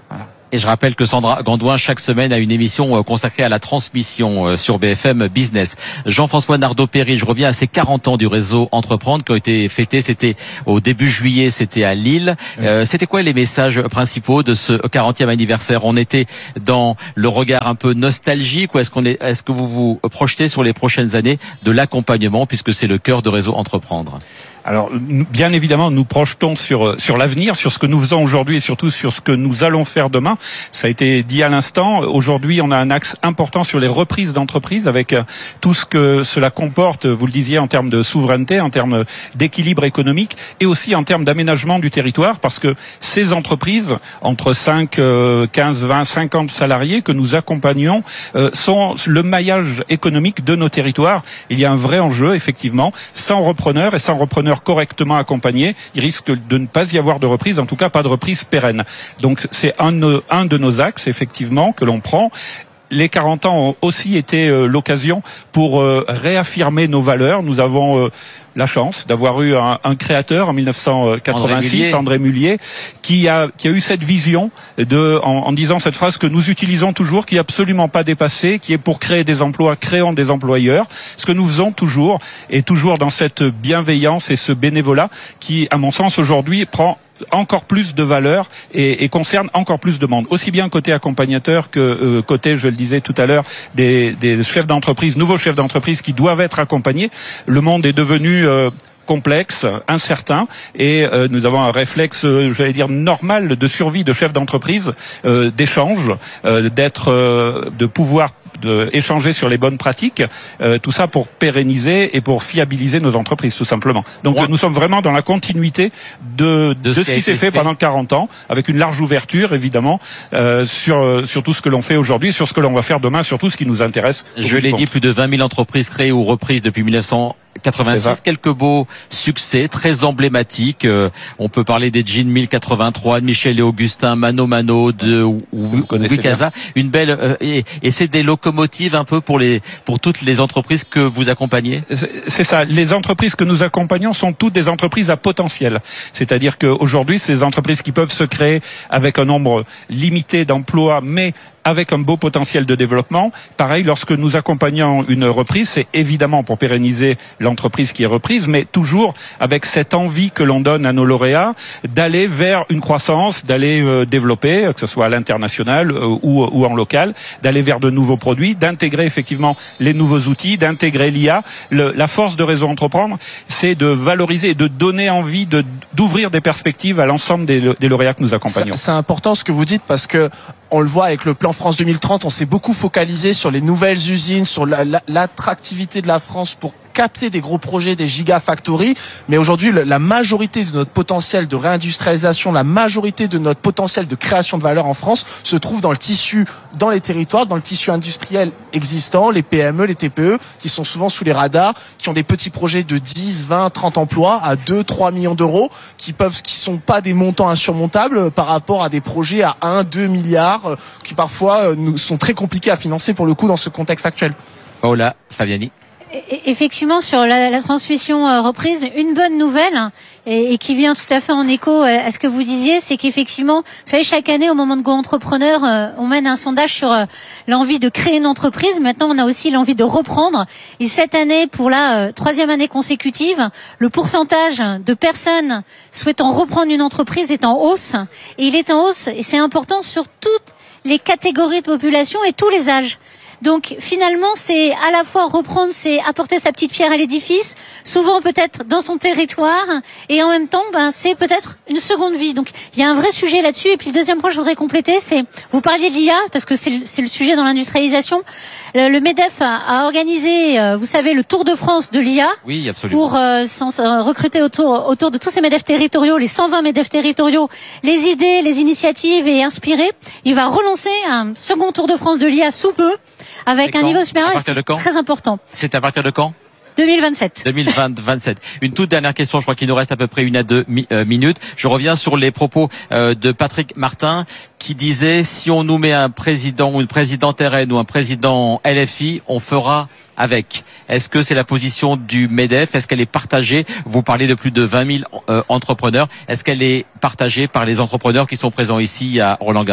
Et je rappelle que Sandra Gandouin, chaque semaine, a une émission consacrée à la transmission sur B F M Business. Jean-François Nadeau-Péry, je reviens à ces quarante ans du réseau Entreprendre qui ont été fêtés. C'était au début juillet, c'était à Lille. Oui. Euh, c'était quoi les messages principaux de ce quarantième anniversaire? On était dans le regard un peu nostalgique, ou est-ce qu'on est, est-ce que vous vous projetez sur les prochaines années de l'accompagnement, puisque c'est le cœur de réseau Entreprendre? Alors, bien évidemment, nous projetons sur sur l'avenir, sur ce que nous faisons aujourd'hui et surtout sur ce que nous allons faire demain. Ça a été dit à l'instant. Aujourd'hui, on a un axe important sur les reprises d'entreprises avec tout ce que cela comporte, vous le disiez, en termes de souveraineté, en termes d'équilibre économique et aussi en termes d'aménagement du territoire, parce que ces entreprises, entre cinq, quinze, vingt, cinquante salariés que nous accompagnons, sont le maillage économique de nos territoires. Il y a un vrai enjeu, effectivement. Sans repreneurs et sans repreneurs correctement accompagnés, il risque de ne pas y avoir de reprise, en tout cas pas de reprise pérenne. Donc c'est un, un de nos axes, effectivement, que l'on prend. Les quarante ans ont aussi été euh, l'occasion pour euh, réaffirmer nos valeurs. Nous avons euh, la chance d'avoir eu un, un créateur en mille neuf cent quatre-vingt-six, André Mullier, qui a qui a eu cette vision de en, en disant cette phrase que nous utilisons toujours, qui est absolument pas dépassée, qui est pour créer des emplois, créons des employeurs. Ce que nous faisons toujours, et toujours dans cette bienveillance et ce bénévolat qui, à mon sens, aujourd'hui prend encore plus de valeur et, et concerne encore plus de monde, aussi bien côté accompagnateur que euh, côté, je le disais tout à l'heure, des, des chefs d'entreprise, nouveaux chefs d'entreprise qui doivent être accompagnés. Le monde est devenu euh, complexe, incertain, et euh, nous avons un réflexe, euh, j'allais dire normal, de survie de chefs d'entreprise, euh, d'échange, euh, d'être, euh, de pouvoir de échanger sur les bonnes pratiques, euh, tout ça pour pérenniser et pour fiabiliser nos entreprises, tout simplement. Donc ouais. Nous sommes vraiment dans la continuité de, de, de ce, ce qui s'est fait, fait pendant quarante ans, avec une large ouverture, évidemment, euh, sur, sur tout ce que l'on fait aujourd'hui, sur ce que l'on va faire demain, sur tout ce qui nous intéresse. Je l'ai dit, plus de vingt mille entreprises créées ou reprises depuis mille neuf cent quatre-vingt-six, quelques beaux succès très emblématiques. Euh, on peut parler des Jeans mille quatre-vingt-trois, de Michel et Augustin, Mano Mano, de Wikaza. Une belle euh, et, et c'est des locomotives un peu pour les pour toutes les entreprises que vous accompagnez. C'est ça. Les entreprises que nous accompagnons sont toutes des entreprises à potentiel. C'est-à-dire qu'aujourd'hui, ces entreprises qui peuvent se créer avec un nombre limité d'emplois, mais avec un beau potentiel de développement. Pareil, lorsque nous accompagnons une reprise, c'est évidemment pour pérenniser l'entreprise qui est reprise, mais toujours avec cette envie que l'on donne à nos lauréats d'aller vers une croissance, d'aller euh, développer, que ce soit à l'international euh, ou, ou en local, d'aller vers de nouveaux produits, d'intégrer effectivement les nouveaux outils, d'intégrer l'I A. Le, la force de Réseau Entreprendre, c'est de valoriser et de donner envie de, d'ouvrir des perspectives à l'ensemble des, des lauréats que nous accompagnons. C'est, c'est important ce que vous dites, parce que on le voit avec le plan France deux mille trente, on s'est beaucoup focalisé sur les nouvelles usines, sur la, la, l'attractivité de la France pour capter des gros projets, des gigafactories. Mais aujourd'hui, la majorité de notre potentiel de réindustrialisation, la majorité de notre potentiel de création de valeur en France se trouve dans le tissu, dans les territoires, dans le tissu industriel existant, les P M E, les T P E, qui sont souvent sous les radars, qui ont des petits projets de dix, vingt, trente emplois à deux, trois millions d'euros, qui peuvent, qui sont pas des montants insurmontables par rapport à des projets à un, deux milliards, qui parfois nous sont très compliqués à financer pour le coup dans ce contexte actuel. Paola Fabiani. Effectivement, sur la, la transmission euh, reprise, une bonne nouvelle et, et qui vient tout à fait en écho à ce que vous disiez, c'est qu'effectivement, vous savez, chaque année au moment de Go Entrepreneur, euh, on mène un sondage sur euh, l'envie de créer une entreprise. Maintenant, on a aussi l'envie de reprendre. Et cette année, pour la euh, troisième année consécutive, le pourcentage de personnes souhaitant reprendre une entreprise est en hausse. Et il est en hausse, et c'est important, sur toutes les catégories de population et tous les âges. Donc finalement, c'est à la fois reprendre, c'est apporter sa petite pierre à l'édifice, souvent peut-être dans son territoire, et en même temps, ben c'est peut-être une seconde vie. Donc il y a un vrai sujet là-dessus. Et puis le deuxième point que je voudrais compléter, c'est, vous parliez de l'I A, parce que c'est le, c'est le sujet dans l'industrialisation. Le, le MEDEF a, a organisé, euh, vous savez, le Tour de France de l'I A. Oui, absolument. Pour euh, sans, euh, recruter autour, autour de tous ces MEDEF territoriaux, les cent vingt MEDEF territoriaux, les idées, les initiatives et inspirer. Il va relancer un second Tour de France de l'I A sous peu, avec un niveau supérieur, c'est très important. C'est à partir de quand ? deux mille vingt-sept. deux mille vingt-sept. Une toute dernière question, je crois qu'il nous reste à peu près une à deux mi- euh, minutes. Je reviens sur les propos euh, de Patrick Martin qui disait si on nous met un président ou une présidente R N ou un président L F I, on fera avec. Est-ce que c'est la position du MEDEF ? Est-ce qu'elle est partagée ? Vous parlez de plus de vingt mille euh, entrepreneurs. Est-ce qu'elle est partagée par les entrepreneurs qui sont présents ici à Roland-Garros ?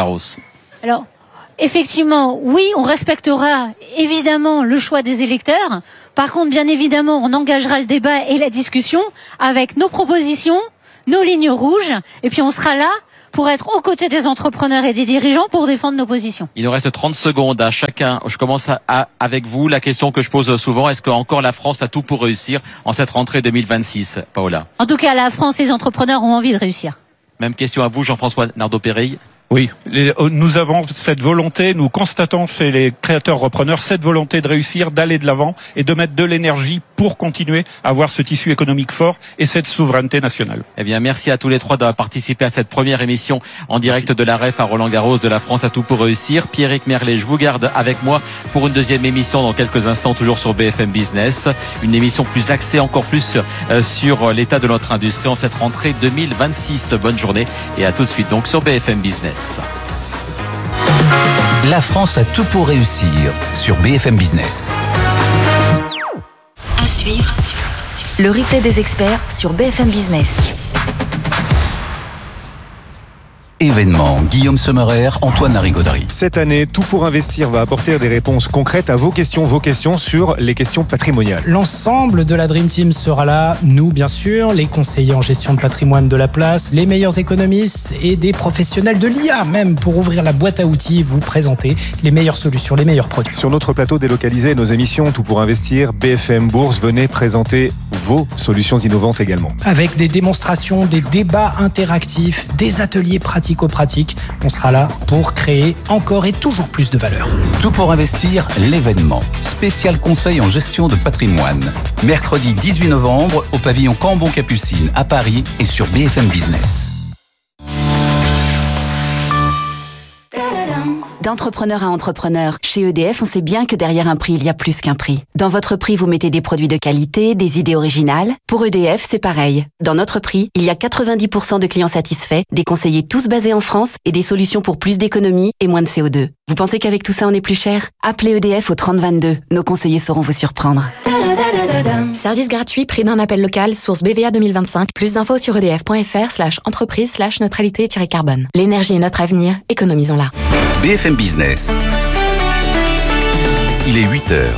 Alors, effectivement, oui, on respectera évidemment le choix des électeurs. Par contre, bien évidemment, on engagera le débat et la discussion avec nos propositions, nos lignes rouges, et puis on sera là pour être aux côtés des entrepreneurs et des dirigeants pour défendre nos positions. Il nous reste trente secondes à chacun. Je commence à, à, avec vous. La question que je pose souvent, est-ce qu'encore la France a tout pour réussir en cette rentrée deux mille vingt-six, Paola? En tout cas, la France et les entrepreneurs ont envie de réussir. Même question à vous, Jean-François Nardeau-Péreille. Oui, les, nous avons cette volonté, nous constatons chez les créateurs-repreneurs cette volonté de réussir, d'aller de l'avant et de mettre de l'énergie pour continuer à avoir ce tissu économique fort et cette souveraineté nationale. Eh bien, merci à tous les trois d'avoir participé à cette première émission en direct de la R E F à Roland-Garros de la France à tout pour réussir. Pierrick Merlet, je vous garde avec moi pour une deuxième émission dans quelques instants, toujours sur B F M Business. Une émission plus axée encore plus sur l'état de notre industrie en cette rentrée deux mille vingt-six. Bonne journée et à tout de suite donc sur B F M Business. La France a tout pour réussir sur B F M Business. À suivre, le replay des experts sur B F M Business. Événement, Guillaume Sommerer, Antoine Larigauderie. Cette année, Tout pour investir va apporter des réponses concrètes à vos questions, vos questions sur les questions patrimoniales. L'ensemble de la Dream Team sera là, nous bien sûr, les conseillers en gestion de patrimoine de la place, les meilleurs économistes et des professionnels de l'I A même pour ouvrir la boîte à outils, vous présenter les meilleures solutions, les meilleurs produits. Sur notre plateau délocalisé, nos émissions Tout pour investir, B F M Bourse, venez présenter vos solutions innovantes également. Avec des démonstrations, des débats interactifs, des ateliers pratiques pratiques, on sera là pour créer encore et toujours plus de valeur. Tout pour investir, l'événement. Spécial conseil en gestion de patrimoine. Mercredi dix-huit novembre au pavillon Cambon-Capucine à Paris et sur B F M Business. D'entrepreneur à entrepreneur, chez E D F, on sait bien que derrière un prix, il y a plus qu'un prix. Dans votre prix, vous mettez des produits de qualité, des idées originales. Pour E D F, c'est pareil. Dans notre prix, il y a quatre-vingt-dix pour cent de clients satisfaits, des conseillers tous basés en France et des solutions pour plus d'économie et moins de C O deux. Vous pensez qu'avec tout ça, on est plus cher? Appelez E D F au trente vingt-deux. Nos conseillers sauront vous surprendre. Service gratuit, prix d'un appel local, source B V A deux mille vingt-cinq. Plus d'infos sur edf.fr slash entreprise slash neutralité-carbone. L'énergie est notre avenir, économisons-la. B F M Business. Il est huit heures.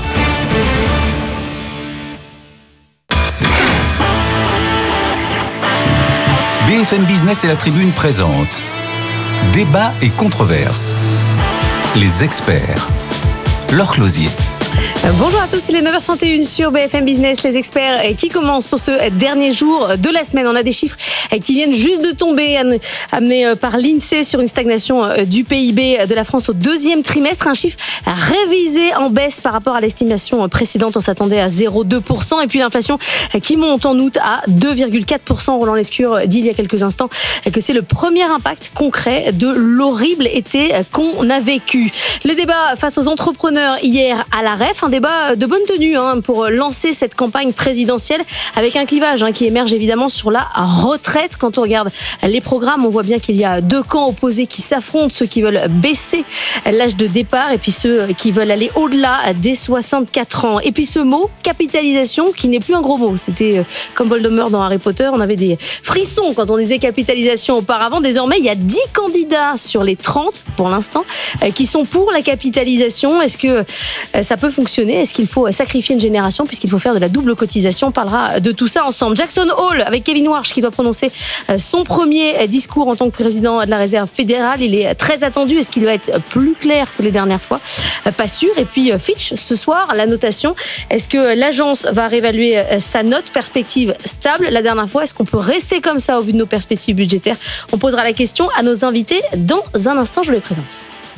B F M Business et la Tribune présente Débat et controverses. Les experts. Laure Closier. Bonjour à tous, il est neuf heures trente et une sur B F M Business, les experts qui commencent pour ce dernier jour de la semaine. On a des chiffres qui viennent juste de tomber, amenés par l'INSEE sur une stagnation du P I B de la France au deuxième trimestre. Un chiffre révisé en baisse par rapport à l'estimation précédente. On s'attendait à zéro virgule deux pour cent. Et puis l'inflation qui monte en août à deux virgule quatre pour cent. Roland Lescure dit il y a quelques instants que c'est le premier impact concret de l'horrible été qu'on a vécu. Le débat face aux entrepreneurs hier à la R E F, un débat de bonne tenue hein, pour lancer cette campagne présidentielle avec un clivage hein, qui émerge évidemment sur la retraite. Quand on regarde les programmes, on voit bien qu'il y a deux camps opposés qui s'affrontent, ceux qui veulent baisser l'âge de départ et puis ceux qui veulent aller au-delà des soixante-quatre ans. Et puis ce mot, capitalisation, qui n'est plus un gros mot. C'était comme Voldemort dans Harry Potter, on avait des frissons quand on disait capitalisation auparavant. Désormais, il y a dix candidats sur les trente pour l'instant qui sont pour la capitalisation. Est-ce que ça peut fonctionner? Est-ce qu'il faut sacrifier une génération puisqu'il faut faire de la double cotisation? On parlera de tout ça ensemble. Jackson Hole avec Kevin Warsh qui va prononcer son premier discours en tant que président de la Réserve fédérale. Il est très attendu. Est-ce qu'il va être plus clair que les dernières fois? Pas sûr. Et puis Fitch, ce soir, la notation. Est-ce que l'agence va réévaluer sa note? Perspective stable. La dernière fois, est-ce qu'on peut rester comme ça au vu de nos perspectives budgétaires? On posera la question à nos invités dans un instant. Je les présente.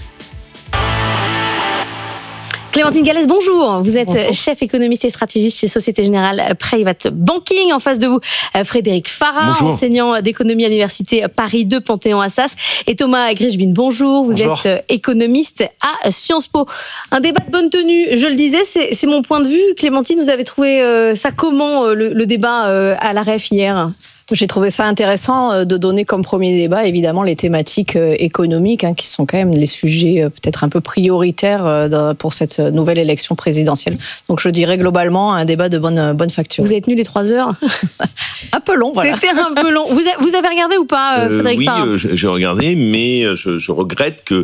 Clémentine Gallès, bonjour. Vous êtes bonjour. Chef économiste et stratégiste chez Société Générale Private Banking. En face de vous, Frédéric Farah, bonjour. Enseignant d'économie à l'Université Paris deux Panthéon-Assas. Et Thomas Grischbin, bonjour. Vous bonjour. êtes économiste à Sciences Po. Un débat de bonne tenue, je le disais, c'est, c'est mon point de vue. Clémentine, vous avez trouvé euh, ça comment, euh, le, le débat euh, à la R E F hier ? J'ai trouvé ça intéressant de donner comme premier débat, évidemment, les thématiques économiques, hein, qui sont quand même les sujets peut-être un peu prioritaires pour cette nouvelle élection présidentielle. Donc, je dirais globalement un débat de bonne, bonne facture. Vous avez tenu les trois heures? Un peu long, voilà. C'était un peu long. Vous, a, vous avez regardé ou pas, euh, Frédéric Oui, Farah? euh, j'ai regardé, mais je, je regrette que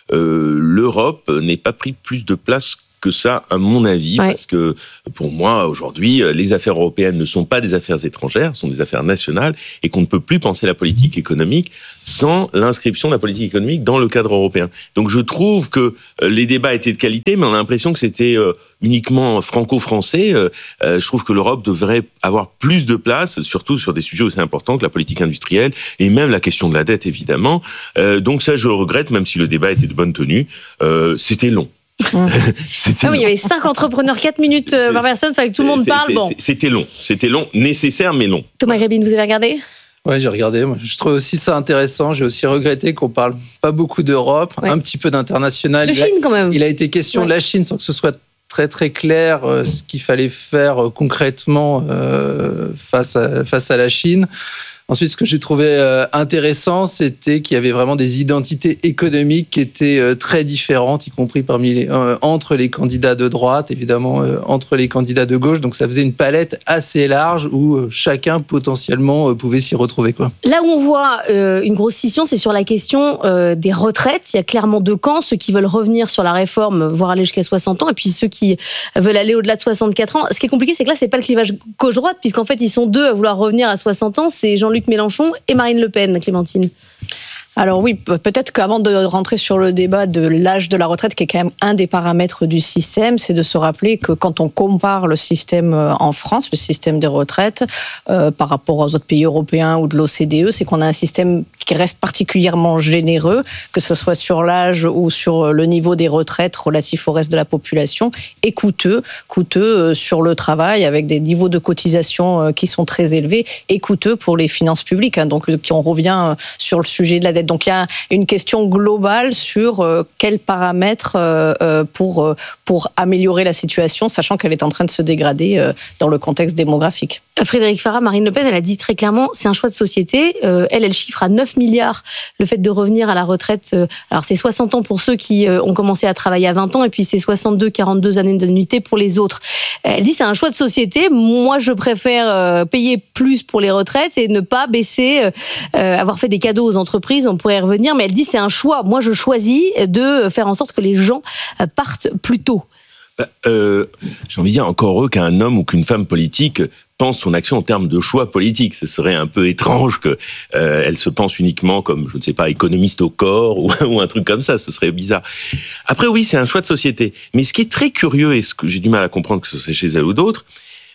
euh, l'Europe n'ait pas pris plus de place que ça, à mon avis, ouais. parce que pour moi, aujourd'hui, les affaires européennes ne sont pas des affaires étrangères, sont des affaires nationales, et qu'on ne peut plus penser la politique économique sans l'inscription de la politique économique dans le cadre européen. Donc je trouve que les débats étaient de qualité, mais on a l'impression que c'était uniquement franco-français. Je trouve que l'Europe devrait avoir plus de place, surtout sur des sujets aussi importants que la politique industrielle, et même la question de la dette, évidemment. Donc ça, je le regrette, même si le débat était de bonne tenue. C'était long. C'était ah oui, il y avait cinq entrepreneurs, quatre minutes euh, par personne, il fallait que tout le monde c'est, parle. C'est, bon. C'était long, c'était long, nécessaire mais long. Thomas Grébine, vous avez regardé ? Oui, j'ai regardé. Moi, je trouve aussi ça intéressant. J'ai aussi regretté qu'on parle pas beaucoup d'Europe, ouais. un petit peu d'international. De il Chine a, quand même. Il a été question ouais. de la Chine sans que ce soit très très clair euh, ce qu'il fallait faire euh, concrètement euh, face à, face à la Chine. Ensuite, ce que j'ai trouvé euh, intéressant, c'était qu'il y avait vraiment des identités économiques qui étaient euh, très différentes, y compris parmi les, euh, entre les candidats de droite, évidemment, euh, entre les candidats de gauche. Donc, ça faisait une palette assez large où euh, chacun potentiellement euh, pouvait s'y retrouver, quoi. Là où on voit euh, une grosse scission, c'est sur la question euh, des retraites. Il y a clairement deux camps, ceux qui veulent revenir sur la réforme, voire aller jusqu'à soixante ans, et puis ceux qui veulent aller au-delà de soixante-quatre ans. Ce qui est compliqué, c'est que là, c'est pas le clivage gauche-droite, puisqu'en fait, ils sont deux à vouloir revenir à soixante ans. C'est Jean-Luc Mélenchon et Marine Le Pen, Clémentine. Alors oui, peut-être qu'avant de rentrer sur le débat de l'âge de la retraite, qui est quand même un des paramètres du système, c'est de se rappeler que quand on compare le système en France, le système des retraites, euh, par rapport aux autres pays européens ou de l'O C D E, c'est qu'on a un système qui reste particulièrement généreux, que ce soit sur l'âge ou sur le niveau des retraites relatif au reste de la population, et coûteux, coûteux sur le travail, avec des niveaux de cotisation qui sont très élevés, et coûteux pour les finances publiques. Donc on revient sur le sujet de la dette. Donc il y a une question globale sur euh, quels paramètres euh, pour, euh, pour améliorer la situation, sachant qu'elle est en train de se dégrader euh, dans le contexte démographique. Frédéric Farah, Marine Le Pen, elle a dit très clairement, c'est un choix de société. Euh, elle, elle chiffre à neuf milliards le fait de revenir à la retraite. Euh, alors c'est soixante ans pour ceux qui euh, ont commencé à travailler à vingt ans, et puis c'est soixante-deux, quarante-deux années d'annuité pour les autres. Elle dit c'est un choix de société. Moi, je préfère euh, payer plus pour les retraites et ne pas baisser, euh, avoir fait des cadeaux aux entreprises. On pourrait y revenir, mais elle dit c'est un choix. Moi, je choisis de faire en sorte que les gens partent plus tôt. Euh, j'ai envie de dire, encore heureux qu'un homme ou qu'une femme politique pense son action en termes de choix politique. Ce serait un peu étrange qu'elle euh, se pense uniquement comme, je ne sais pas, économiste au corps ou, ou un truc comme ça. Ce serait bizarre. Après, oui, c'est un choix de société. Mais ce qui est très curieux, et ce que j'ai du mal à comprendre, que ce soit chez elle ou d'autres,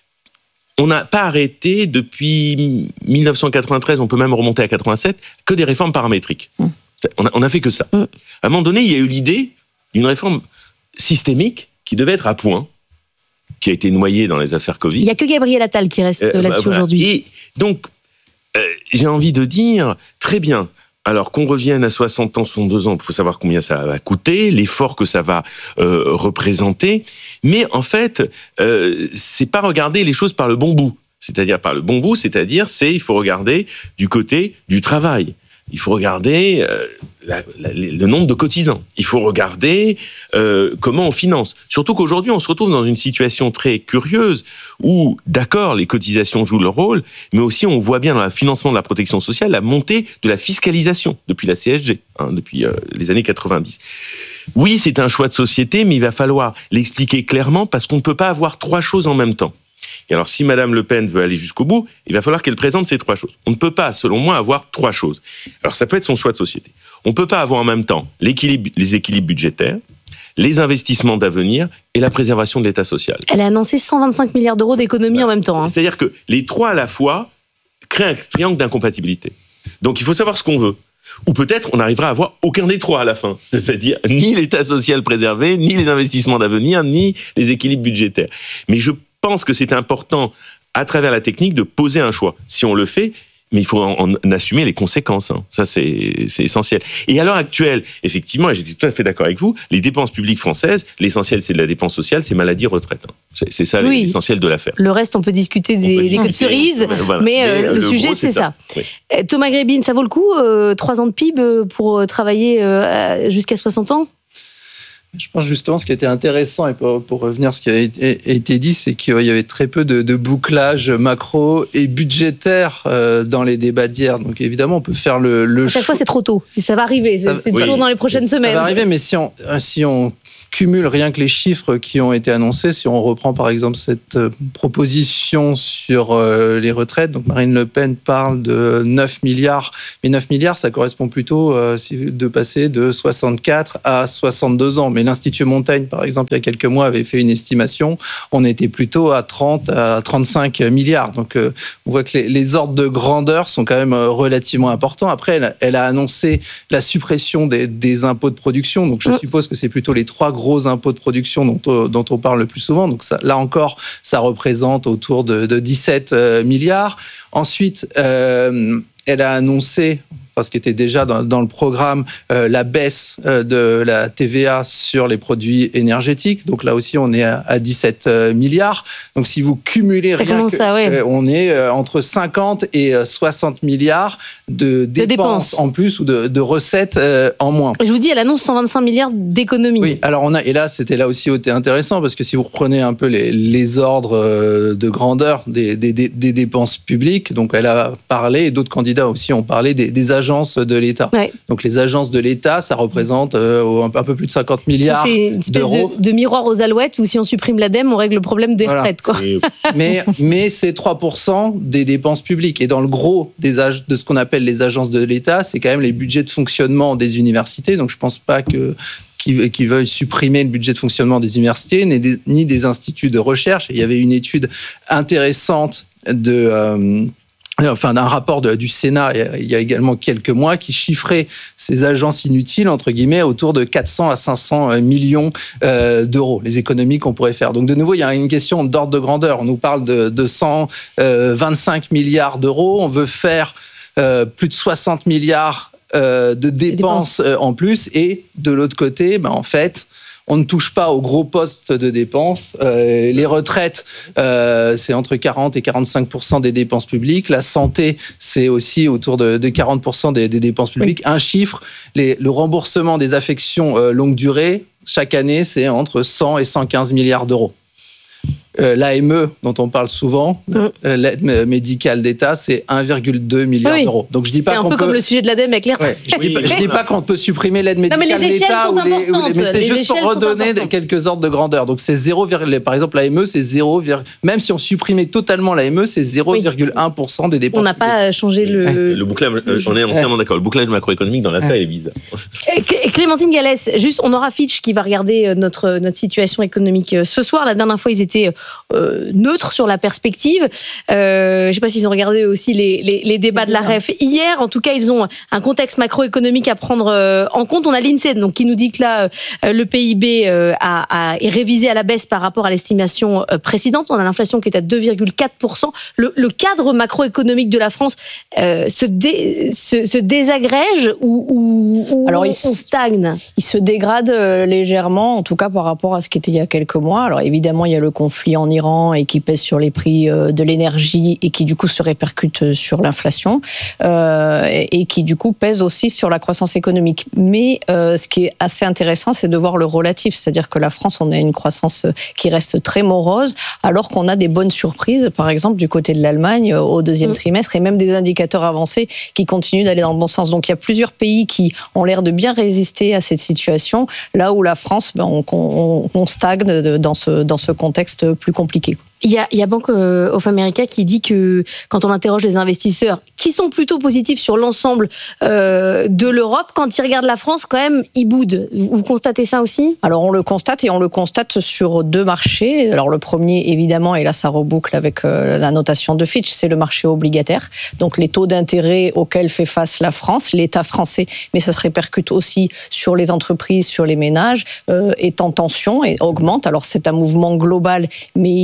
on n'a pas arrêté depuis dix-neuf cent quatre-vingt-treize, on peut même remonter à quatre-vingt-sept, que des réformes paramétriques. Mmh. On a, on a fait que ça. Mmh. À un moment donné, il y a eu l'idée d'une réforme systémique qui devait être à point, qui a été noyée dans les affaires Covid. Il n'y a que Gabriel Attal qui reste euh, là-dessus bah, voilà. aujourd'hui. Et donc, euh, j'ai envie de dire, très bien, alors qu'on revienne à soixante ans, soixante-deux ans, il faut savoir combien ça va coûter, l'effort que ça va euh, représenter, mais en fait, euh, c'est pas regarder les choses par le bon bout. C'est-à-dire par le bon bout, c'est-à-dire, c'est il faut regarder du côté du travail. Il faut regarder euh, la, la, le nombre de cotisants. Il faut regarder euh, comment on finance. Surtout qu'aujourd'hui, on se retrouve dans une situation très curieuse où, d'accord, les cotisations jouent leur rôle, mais aussi on voit bien dans le financement de la protection sociale la montée de la fiscalisation depuis la C S G, hein, depuis euh, les années quatre-vingt-dix. Oui, c'est un choix de société, mais il va falloir l'expliquer clairement parce qu'on ne peut pas avoir trois choses en même temps. Et alors, si Madame Le Pen veut aller jusqu'au bout, il va falloir qu'elle présente ces trois choses. On ne peut pas, selon moi, avoir trois choses. Alors, ça peut être son choix de société. On ne peut pas avoir en même temps l'équilibre, les équilibres budgétaires, les investissements d'avenir et la préservation de l'État social. Elle a annoncé cent vingt-cinq milliards d'euros d'économie bah, en même temps. Hein. C'est-à-dire que les trois à la fois créent un triangle d'incompatibilité. Donc, il faut savoir ce qu'on veut. Ou peut-être on arrivera à avoir aucun des trois à la fin. C'est-à-dire ni l'État social préservé, ni les investissements d'avenir, ni les équilibres budgétaires. Mais je Je pense que c'est important, à travers la technique, de poser un choix. Si on le fait, mais il faut en, en assumer les conséquences. Hein. Ça, c'est, c'est essentiel. Et à l'heure actuelle, effectivement, et j'étais tout à fait d'accord avec vous, les dépenses publiques françaises, l'essentiel, c'est de la dépense sociale, c'est maladie, retraite. Hein. C'est, c'est ça oui. l'essentiel de l'affaire. Le reste, on peut discuter des, peut des queues de cerises, voilà. mais, mais euh, le, le sujet, gros, c'est, c'est ça. ça. Oui. Thomas Grébine, ça vaut le coup, euh, trois ans de P I B pour travailler euh, jusqu'à soixante ans ? Je pense justement ce qui était intéressant, et pour, pour revenir à ce qui a été, été dit, c'est qu'il y avait très peu de, de bouclage macro et budgétaire euh, dans les débats d'hier. Donc évidemment, on peut faire le, le à chaque fois, c'est trop tôt. Ça va arriver, c'est, c'est oui. toujours dans les prochaines semaines. Ça va arriver, mais si on, si on cumule rien que les chiffres qui ont été annoncés, si on reprend par exemple cette proposition sur euh, les retraites, donc Marine Le Pen parle de neuf milliards, mais neuf milliards, ça correspond plutôt euh, de passer de soixante-quatre à soixante-deux ans. Mais l'Institut Montaigne, par exemple, il y a quelques mois, avait fait une estimation, on était plutôt à trente à trente-cinq milliards. Donc euh, on voit que les, les ordres de grandeur sont quand même relativement importants. Après, elle, elle a annoncé la suppression des, des impôts de production, donc je mmh. suppose que c'est plutôt les trois gros impôts de production dont on, dont on parle le plus souvent. Donc ça, là encore, ça représente autour de, de dix-sept milliards. Ensuite, euh, elle a annoncé, ce qui était déjà dans, dans le programme, euh, la baisse euh, de la T V A sur les produits énergétiques. Donc là aussi, on est à, à dix-sept milliards. Donc si vous cumulez rien que, ça, ouais. euh, on est euh, entre cinquante et soixante milliards de dépenses, de dépenses en plus ou de, de recettes euh, en moins. Je vous dis, elle annonce cent vingt-cinq milliards d'économies. Oui, alors on a, et là, c'était là aussi intéressant parce que si vous reprenez un peu les, les ordres de grandeur des, des, des, des dépenses publiques, donc elle a parlé, et d'autres candidats aussi ont parlé des, des agences de l'État. Ouais. Donc les agences de l'État, ça représente euh, un peu plus de cinquante milliards d'euros. C'est une espèce d'euros. De, de miroir aux alouettes où si on supprime l'ADEME, on règle le problème des voilà. retraites. Quoi. mais, mais c'est trois pour cent des dépenses publiques. Et dans le gros des ag- de ce qu'on appelle les agences de l'État, c'est quand même les budgets de fonctionnement des universités. Donc je ne pense pas que qui, qui veuillent supprimer le budget de fonctionnement des universités, ni des, ni des instituts de recherche. Et il y avait une étude intéressante de... Euh, enfin d'un rapport de, du Sénat il y a également quelques mois qui chiffrait ces agences inutiles entre guillemets autour de quatre cents à cinq cents millions euh, d'euros, les économies qu'on pourrait faire. Donc de nouveau il y a une question d'ordre de grandeur. On nous parle de, de cent vingt-cinq milliards d'euros, on veut faire euh, plus de soixante milliards euh, de dépenses, dépenses. Euh, en plus, et de l'autre côté ben, en fait on ne touche pas aux gros postes de dépenses. Euh, les retraites, euh, c'est entre quarante et quarante-cinq pour cent des dépenses publiques. La santé, c'est aussi autour de, de quarante pour cent des, des dépenses publiques. Oui. Un chiffre, les, le remboursement des affections euh, longue durée, chaque année, c'est entre cent et cent quinze milliards d'euros. Euh, L'A M E, dont on parle souvent, mmh. euh, l'aide médicale d'État, c'est un virgule deux milliard oui. d'euros. Donc je dis pas c'est un qu'on peu peut... comme le sujet de l'A D E M avec les retraites. Ouais, je, dis pas, je dis pas qu'on peut supprimer l'aide médicale d'État, ou les, ou les, mais c'est les juste pour redonner quelques ordres de grandeur. Donc c'est zéro, par exemple l'A M E, c'est zéro, même si on supprimait totalement l'A M E, c'est zéro virgule un pour cent des dépenses. On n'a pas changé le... Ouais. Le bouclage, euh, on est entièrement d'accord, le bouclage macroéconomique dans l'affaire ouais. est bizarre. Clémentine Gallès, juste, on aura Fitch qui va regarder notre, notre situation économique ce soir. La dernière fois, ils étaient... Euh, neutre sur la perspective. Euh, je ne sais pas s'ils ont regardé aussi les, les, les débats de la R E F hier. En tout cas, ils ont un contexte macroéconomique à prendre euh, en compte. On a l'INSEE donc, qui nous dit que là, euh, le P I B euh, a, a, est révisé à la baisse par rapport à l'estimation euh, précédente. On a l'inflation qui est à deux virgule quatre pour cent. Le, le cadre macroéconomique de la France euh, se, dé, se, se désagrège ou, ou, ou Alors, on, il, on stagne Il se dégrade légèrement, en tout cas par rapport à ce qui était il y a quelques mois. Alors évidemment, il y a le conflit en Iran et qui pèse sur les prix de l'énergie et qui du coup se répercute sur l'inflation euh, et qui du coup pèse aussi sur la croissance économique. Mais euh, ce qui est assez intéressant, c'est de voir le relatif, c'est-à-dire que la France, on a une croissance qui reste très morose, alors qu'on a des bonnes surprises, par exemple du côté de l'Allemagne au deuxième mmh. trimestre, et même des indicateurs avancés qui continuent d'aller dans le bon sens. Donc il y a plusieurs pays qui ont l'air de bien résister à cette situation, là où la France, ben, on, on, on stagne dans ce, dans ce contexte plus compliqué. Il y a, il y a Bank of America qui dit que quand on interroge les investisseurs qui sont plutôt positifs sur l'ensemble euh, de l'Europe, quand ils regardent la France, quand même, ils boudent. Vous constatez ça aussi ? Alors on le constate et on le constate sur deux marchés. Alors le premier, évidemment, et là ça reboucle avec euh, la notation de Fitch, c'est le marché obligataire. Donc les taux d'intérêt auxquels fait face la France, l'État français, mais ça se répercute aussi sur les entreprises, sur les ménages, euh, est en tension et augmente. Alors c'est un mouvement global, mais il y a un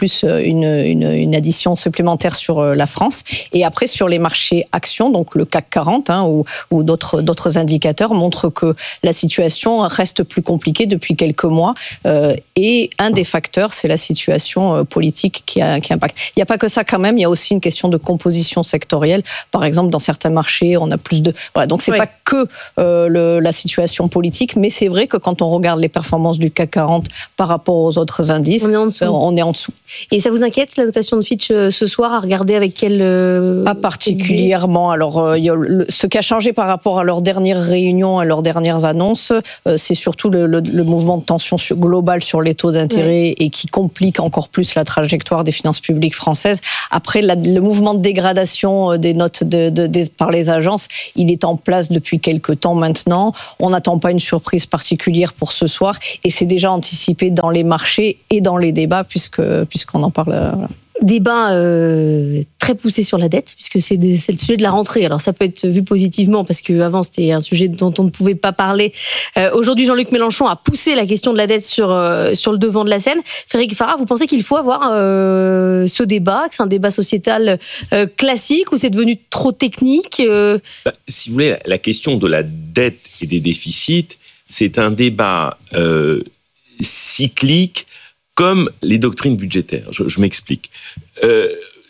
plus une, une, une addition supplémentaire sur la France. Et après, sur les marchés actions, donc le C A C quarante hein, ou, ou d'autres, d'autres indicateurs montrent que la situation reste plus compliquée depuis quelques mois. Euh, et un des facteurs, c'est la situation politique qui, a, qui impacte. Il n'y a pas que ça quand même, il y a aussi une question de composition sectorielle. Par exemple, dans certains marchés, on a plus de... Voilà, donc c'est oui. pas que euh, le, la situation politique, mais c'est vrai que quand on regarde les performances du C A C quarante par rapport aux autres indices, on est en dessous. On est en dessous. Et ça vous inquiète, la notation de Fitch ce soir, à regarder avec quel... Euh, pas particulièrement. Alors, euh, y a le, ce qui a changé par rapport à leur dernière réunion, à leurs dernières annonces, euh, c'est surtout le, le, le mouvement de tension sur, global sur les taux d'intérêt oui. et qui complique encore plus la trajectoire des finances publiques françaises. Après, la, le mouvement de dégradation des notes de, de, de, par les agences, il est en place depuis quelques temps maintenant. On n'attend pas une surprise particulière pour ce soir et c'est déjà anticipé dans les marchés et dans les débats puisque, puisqu'on en parle. Voilà. Débat euh, très poussé sur la dette, puisque c'est, des, c'est le sujet de la rentrée. Alors ça peut être vu positivement, parce qu'avant c'était un sujet dont on ne pouvait pas parler. Euh, aujourd'hui, Jean-Luc Mélenchon a poussé la question de la dette sur, euh, sur le devant de la scène. Frédéric Farah, vous pensez qu'il faut avoir euh, ce débat, que c'est un débat sociétal euh, classique, ou c'est devenu trop technique euh... bah, Si vous voulez, la question de la dette et des déficits, c'est un débat euh, cyclique, comme les doctrines budgétaires. Je, je m'explique. Euh,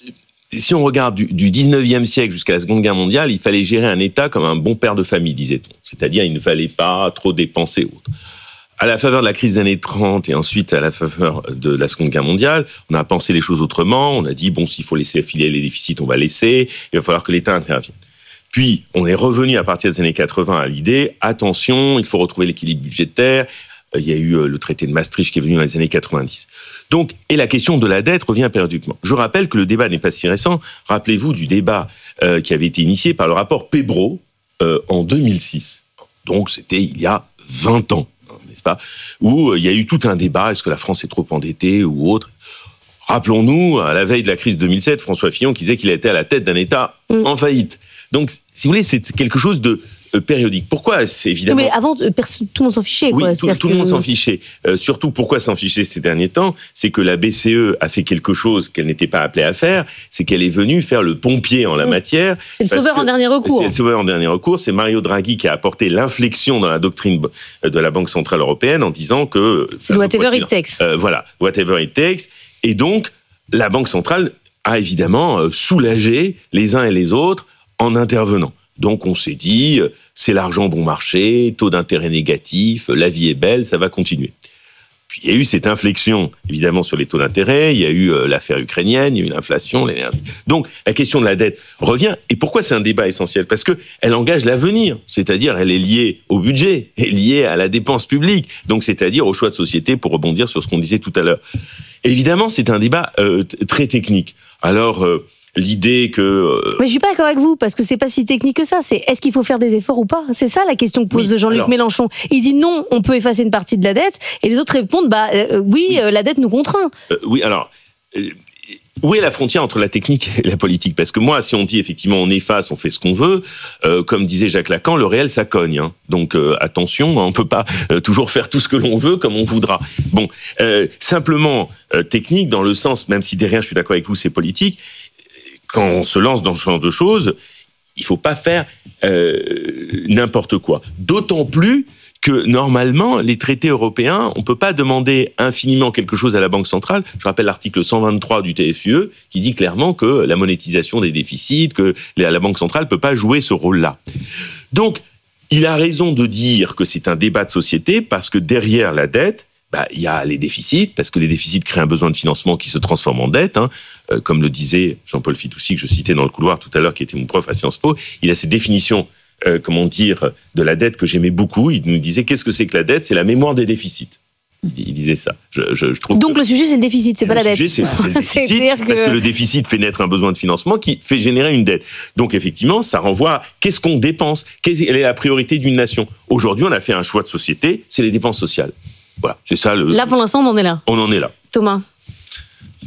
si on regarde du, du dix-neuvième siècle jusqu'à la Seconde Guerre mondiale, il fallait gérer un État comme un bon père de famille, disait-on. C'est-à-dire, il ne fallait pas trop dépenser. Autre. À la faveur de la crise des années trente et ensuite à la faveur de la Seconde Guerre mondiale, on a pensé les choses autrement. On a dit, bon, s'il faut laisser filer les déficits, on va laisser. Il va falloir que l'État intervienne. Puis, on est revenu à partir des années quatre-vingts à l'idée, attention, il faut retrouver l'équilibre budgétaire. Il y a eu le traité de Maastricht qui est venu dans les années quatre-vingt-dix. Donc, et la question de la dette revient périodiquement. Je rappelle que le débat n'est pas si récent. Rappelez-vous du débat euh, qui avait été initié par le rapport Pébro euh, en deux mille six. Donc, c'était il y a vingt ans, hein, n'est-ce pas, où euh, il y a eu tout un débat, est-ce que la France est trop endettée ou autre. Rappelons-nous, à la veille de la crise de deux mille sept, François Fillon qui disait qu'il était à la tête d'un État mmh. en faillite. Donc, si vous voulez, c'est quelque chose de périodique. Pourquoi? C'est évidemment... Mais avant, tout le monde s'en fichait. Oui, quoi. tout, tout que... le monde s'en fichait. Euh, surtout, pourquoi s'en ficher ces derniers temps? C'est que la B C E a fait quelque chose qu'elle n'était pas appelée à faire, c'est qu'elle est venue faire le pompier en la mmh. matière. C'est le sauveur en dernier recours. C'est le sauveur en dernier recours. C'est Mario Draghi qui a apporté l'inflexion dans la doctrine de la Banque Centrale Européenne en disant que... C'est whatever it takes. Euh, voilà, whatever it takes. Et donc, la Banque Centrale a évidemment soulagé les uns et les autres en intervenant. Donc on s'est dit, c'est l'argent bon marché, taux d'intérêt négatif, la vie est belle, ça va continuer. Puis il y a eu cette inflexion, évidemment, sur les taux d'intérêt, il y a eu l'affaire ukrainienne, il y a eu l'inflation, l'énergie. Donc la question de la dette revient. Et pourquoi c'est un débat essentiel? Parce qu'elle engage l'avenir, c'est-à-dire elle est liée au budget, elle est liée à la dépense publique, donc c'est-à-dire au choix de société, pour rebondir sur ce qu'on disait tout à l'heure. Évidemment, c'est un débat euh, très technique. Alors... Euh, L'idée que... Euh... Mais je suis pas d'accord avec vous, parce que c'est pas si technique que ça. C'est est-ce qu'il faut faire des efforts ou pas? C'est ça la question que pose oui, Jean-Luc alors... Mélenchon. Il dit non, on peut effacer une partie de la dette, et les autres répondent bah euh, oui, oui. Euh, la dette nous contraint. Euh, oui, alors... Euh... Où est la frontière entre la technique et la politique? Parce que moi, si on dit effectivement on efface, on fait ce qu'on veut, euh, comme disait Jacques Lacan, le réel ça cogne. Hein. Donc euh, attention, on peut pas euh, toujours faire tout ce que l'on veut comme on voudra. Bon, euh, simplement euh, technique dans le sens, même si derrière je suis d'accord avec vous, c'est politique. Quand on se lance dans ce genre de choses, il faut pas faire euh, n'importe quoi. D'autant plus que normalement, les traités européens, on peut pas demander infiniment quelque chose à la Banque centrale. Je rappelle l'article cent vingt-trois du T F U E qui dit clairement que la monétisation des déficits, que la Banque centrale peut pas jouer ce rôle-là. Donc, il a raison de dire que c'est un débat de société parce que derrière la dette, bah, il y a les déficits, parce que les déficits créent un besoin de financement qui se transforme en dette. Hein. Euh, comme le disait Jean-Paul Fitoussi, que je citais dans le couloir tout à l'heure, qui était mon prof à Sciences Po, il a cette définition, euh, comment dire, de la dette que j'aimais beaucoup. Il nous disait, qu'est-ce que c'est que la dette? C'est la mémoire des déficits. Il disait ça. Je, je, je trouve Donc que le sujet, c'est le déficit, c'est pas la dette. Le sujet, c'est, c'est le déficit, que... parce que le déficit fait naître un besoin de financement qui fait générer une dette. Donc effectivement, ça renvoie à qu'est-ce qu'on dépense? Quelle est la priorité d'une nation? Aujourd'hui, on a fait un choix de société, c'est les dépenses sociales. Voilà, c'est ça le... Là, pour l'instant, on en est là. On en est là. Thomas?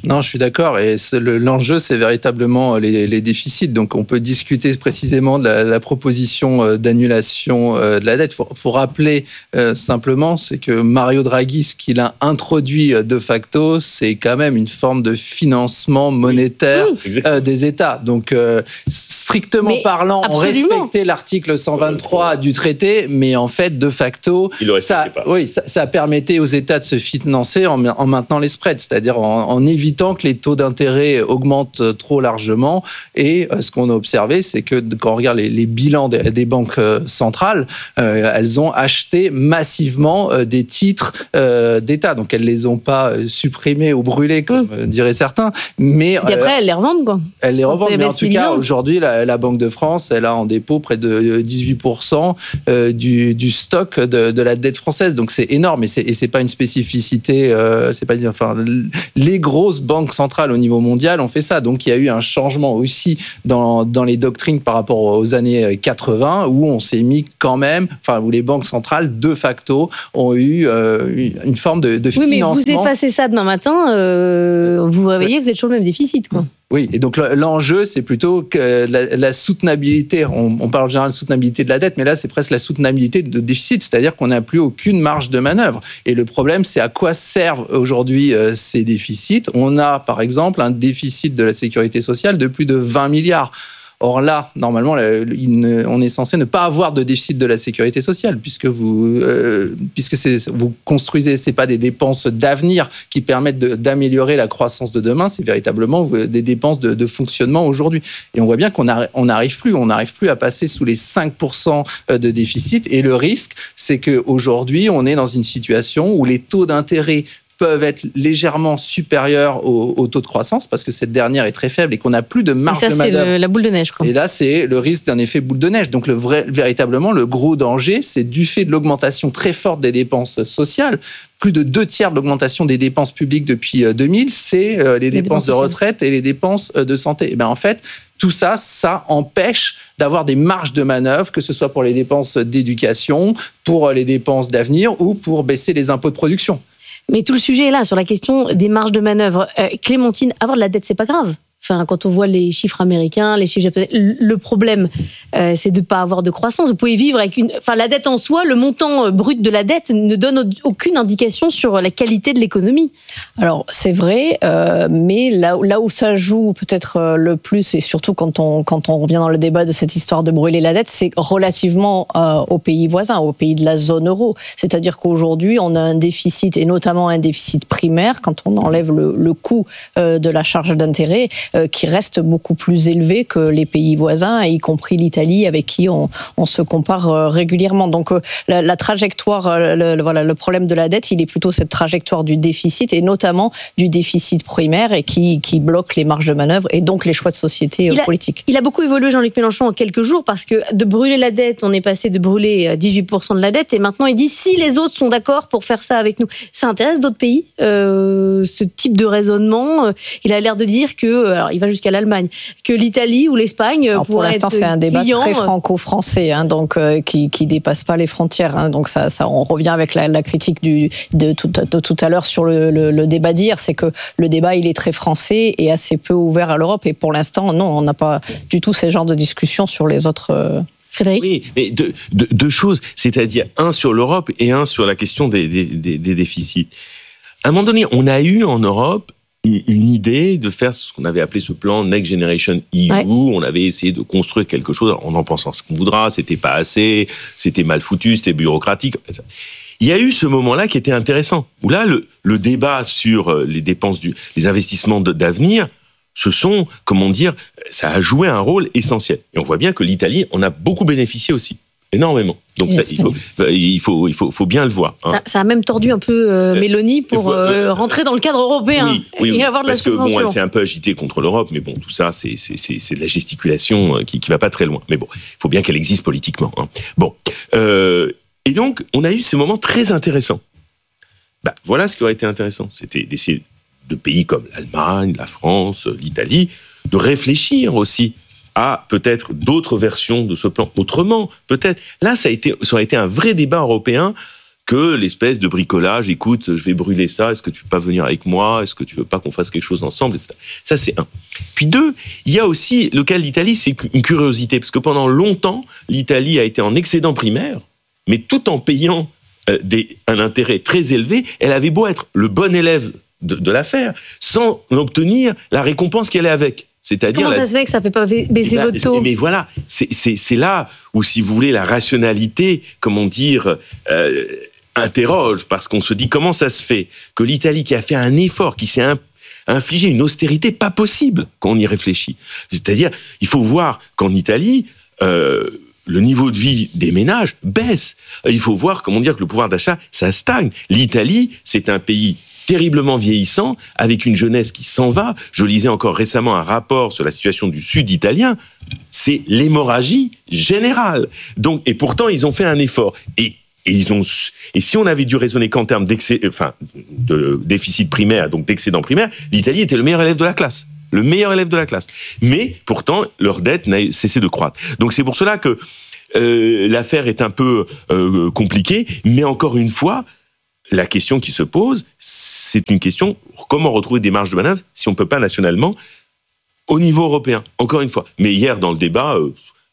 Non, je suis d'accord. Et c'est le, l'enjeu, c'est véritablement les, les déficits. Donc, on peut discuter précisément de la, la proposition d'annulation de la dette. Il faut, faut rappeler euh, simplement, c'est que Mario Draghi, ce qu'il a introduit de facto, c'est quand même une forme de financement monétaire oui, euh, des États. Donc, euh, strictement mais parlant, absolument. on respectait l'article cent vingt-trois du traité, mais en fait, de facto, ça, oui, ça, ça permettait aux États de se financer en, en maintenant les spreads, c'est-à-dire en, en évitant que les taux d'intérêt augmentent trop largement. Et euh, ce qu'on a observé, c'est que quand on regarde les, les bilans des, des banques centrales, euh, elles ont acheté massivement euh, des titres euh, d'État. Donc, elles ne les ont pas supprimés ou brûlés, comme mmh. diraient certains. Mais, et après, euh, elles les revendent, quoi. Elles les revendent, mais en tout cas, aujourd'hui, la, la Banque de France, elle a en dépôt près de dix-huit pour cent euh, du, du stock de, de la dette française. Donc, c'est énorme. Et c'est, et c'est pas une spécificité. Euh, c'est pas, enfin, les grosses banques centrales au niveau mondial ont fait ça. Donc, il y a eu un changement aussi dans, dans les doctrines par rapport aux années quatre-vingts, où on s'est mis quand même, enfin, où les banques centrales, de facto, ont eu euh, une forme de, de oui, financement. Oui, mais vous effacez ça demain matin, euh, vous vous réveillez, vous êtes sur le même déficit, quoi. Oui, et donc l'enjeu, c'est plutôt que la, la soutenabilité. On, on parle en général de soutenabilité de la dette, mais là, c'est presque la soutenabilité de déficit, c'est-à-dire qu'on n'a plus aucune marge de manœuvre. Et le problème, c'est à quoi servent aujourd'hui euh, ces déficits. On a, par exemple, un déficit de la sécurité sociale de plus de vingt milliards. Or là, normalement, on est censé ne pas avoir de déficit de la sécurité sociale, puisque vous, euh, puisque c'est, vous construisez, c'est pas des dépenses d'avenir qui permettent de, d'améliorer la croissance de demain, c'est véritablement des dépenses de, de fonctionnement aujourd'hui. Et on voit bien qu'on n'arrive plus, on n'arrive plus à passer sous les cinq pour cent de déficit. Et le risque, c'est qu'aujourd'hui, on est dans une situation où les taux d'intérêt peuvent être légèrement supérieurs au, au taux de croissance, parce que cette dernière est très faible et qu'on n'a plus de marge ça, de manœuvre. C'est le, la boule de neige, quoi. Et là, c'est le risque d'un effet boule de neige. Donc, le vrai, véritablement, le gros danger, c'est du fait de l'augmentation très forte des dépenses sociales. Plus de deux tiers de l'augmentation des dépenses publiques depuis deux mille, c'est les, les dépenses, dépenses de retraite et les dépenses de santé. Et bien, en fait, tout ça, ça empêche d'avoir des marges de manœuvre, que ce soit pour les dépenses d'éducation, pour les dépenses d'avenir ou pour baisser les impôts de production. Mais tout le sujet est là, sur la question des marges de manœuvre. Euh, Clémentine, avoir de la dette, c'est pas grave. Enfin, quand on voit les chiffres américains, les chiffres japonais, le problème, euh, c'est de ne pas avoir de croissance. Vous pouvez vivre avec une... Enfin, la dette en soi, le montant brut de la dette ne donne aucune indication sur la qualité de l'économie. Alors, c'est vrai, euh, mais là, là où ça joue peut-être le plus, et surtout quand on, quand on revient dans le débat de cette histoire de brûler la dette, c'est relativement euh, aux pays voisins, aux pays de la zone euro. C'est-à-dire qu'aujourd'hui, on a un déficit, et notamment un déficit primaire, quand on enlève le, le coût euh, de la charge d'intérêt, qui reste beaucoup plus élevé que les pays voisins, y compris l'Italie, avec qui on, on se compare régulièrement. Donc la, la trajectoire, le, le, voilà, le problème de la dette, il est plutôt cette trajectoire du déficit, et notamment du déficit primaire, et qui, qui bloque les marges de manœuvre, et donc les choix de société il a, politiques. Il a beaucoup évolué, Jean-Luc Mélenchon, en quelques jours, parce que de brûler la dette, on est passé de brûler dix-huit pour cent de la dette, et maintenant il dit si les autres sont d'accord pour faire ça avec nous. Ça intéresse d'autres pays, euh, ce type de raisonnement. Il a l'air de dire que... Alors, il va jusqu'à l'Allemagne, que l'Italie ou l'Espagne alors, pour l'instant, c'est un débat client. très franco-français, hein, donc euh, qui qui dépasse pas les frontières. Hein, donc ça, ça, on revient avec la, la critique du de tout, de tout à l'heure sur le, le, le débat d'hier, c'est que le débat il est très français et assez peu ouvert à l'Europe. Et pour l'instant, non, on n'a pas du tout ce genre de discussion sur les autres. Euh... Frédéric ? Oui, mais deux, deux, deux choses, c'est-à-dire un sur l'Europe et un sur la question des, des, des, des déficits. À un moment donné, on a eu en Europe une idée de faire ce qu'on avait appelé ce plan Next Generation E U. Ouais. On avait essayé de construire quelque chose, on en pensant ce qu'on voudra, c'était pas assez, c'était mal foutu, c'était bureaucratique. Il y a eu ce moment-là qui était intéressant, où là, le, le débat sur les dépenses, du, les investissements de, d'avenir, ce sont, comment dire, ça a joué un rôle essentiel. Et on voit bien que l'Italie en a beaucoup bénéficié aussi. Énormément. Donc ça, il, faut, il, faut, il faut, faut bien le voir. Hein. Ça, ça a même tordu un peu euh, Mélanie pour euh, rentrer dans le cadre européen oui, oui, et oui, avoir de la subvention. Parce que bon, elle s'est un peu agitée contre l'Europe, mais bon, tout ça, c'est, c'est, c'est, c'est de la gesticulation qui ne va pas très loin. Mais bon, il faut bien qu'elle existe politiquement. Hein. Bon. Euh, et donc, on a eu ces moments très intéressants. Bah, voilà ce qui aurait été intéressant. C'était d'essayer de pays comme l'Allemagne, la France, l'Italie, de réfléchir aussi à peut-être d'autres versions de ce plan, autrement, peut-être. Là, ça a été, ça aurait été un vrai débat européen que l'espèce de bricolage, écoute, je vais brûler ça, est-ce que tu peux pas venir avec moi, est-ce que tu veux pas qu'on fasse quelque chose ensemble, et cetera. Ça, c'est un. Puis deux, il y a aussi, le cas de l'Italie, c'est une curiosité, parce que pendant longtemps, l'Italie a été en excédent primaire, mais tout en payant euh, des, un intérêt très élevé, elle avait beau être le bon élève de, de l'affaire, sans obtenir la récompense qu'elle est avec. C'est-à-dire Comment ça la... se fait que ça ne fait pas baisser ben, votre taux? Mais voilà, c'est, c'est, c'est là où, si vous voulez, la rationalité, comment dire, euh, interroge, parce qu'on se dit comment ça se fait que l'Italie, qui a fait un effort, qui s'est un, infligé une austérité pas possible quand on y réfléchit. C'est-à-dire, il faut voir qu'en Italie, euh, le niveau de vie des ménages baisse. Il faut voir, comment dire, que le pouvoir d'achat, ça stagne. L'Italie, c'est un pays terriblement vieillissant, avec une jeunesse qui s'en va. Je lisais encore récemment un rapport sur la situation du sud italien. C'est l'hémorragie générale. Donc, et pourtant, ils ont fait un effort. Et Et, ils ont, et si on avait dû raisonner qu'en termes d'excès, enfin, de déficit primaire, donc d'excédent primaire, l'Italie était le meilleur élève de la classe. Le meilleur élève de la classe. Mais, pourtant, leur dette n'a cessé de croître. Donc c'est pour cela que euh, l'affaire est un peu euh, compliquée. Mais encore une fois, la question qui se pose, c'est une question, comment retrouver des marges de manœuvre si on ne peut pas nationalement, au niveau européen, encore une fois. Mais hier, dans le débat, euh,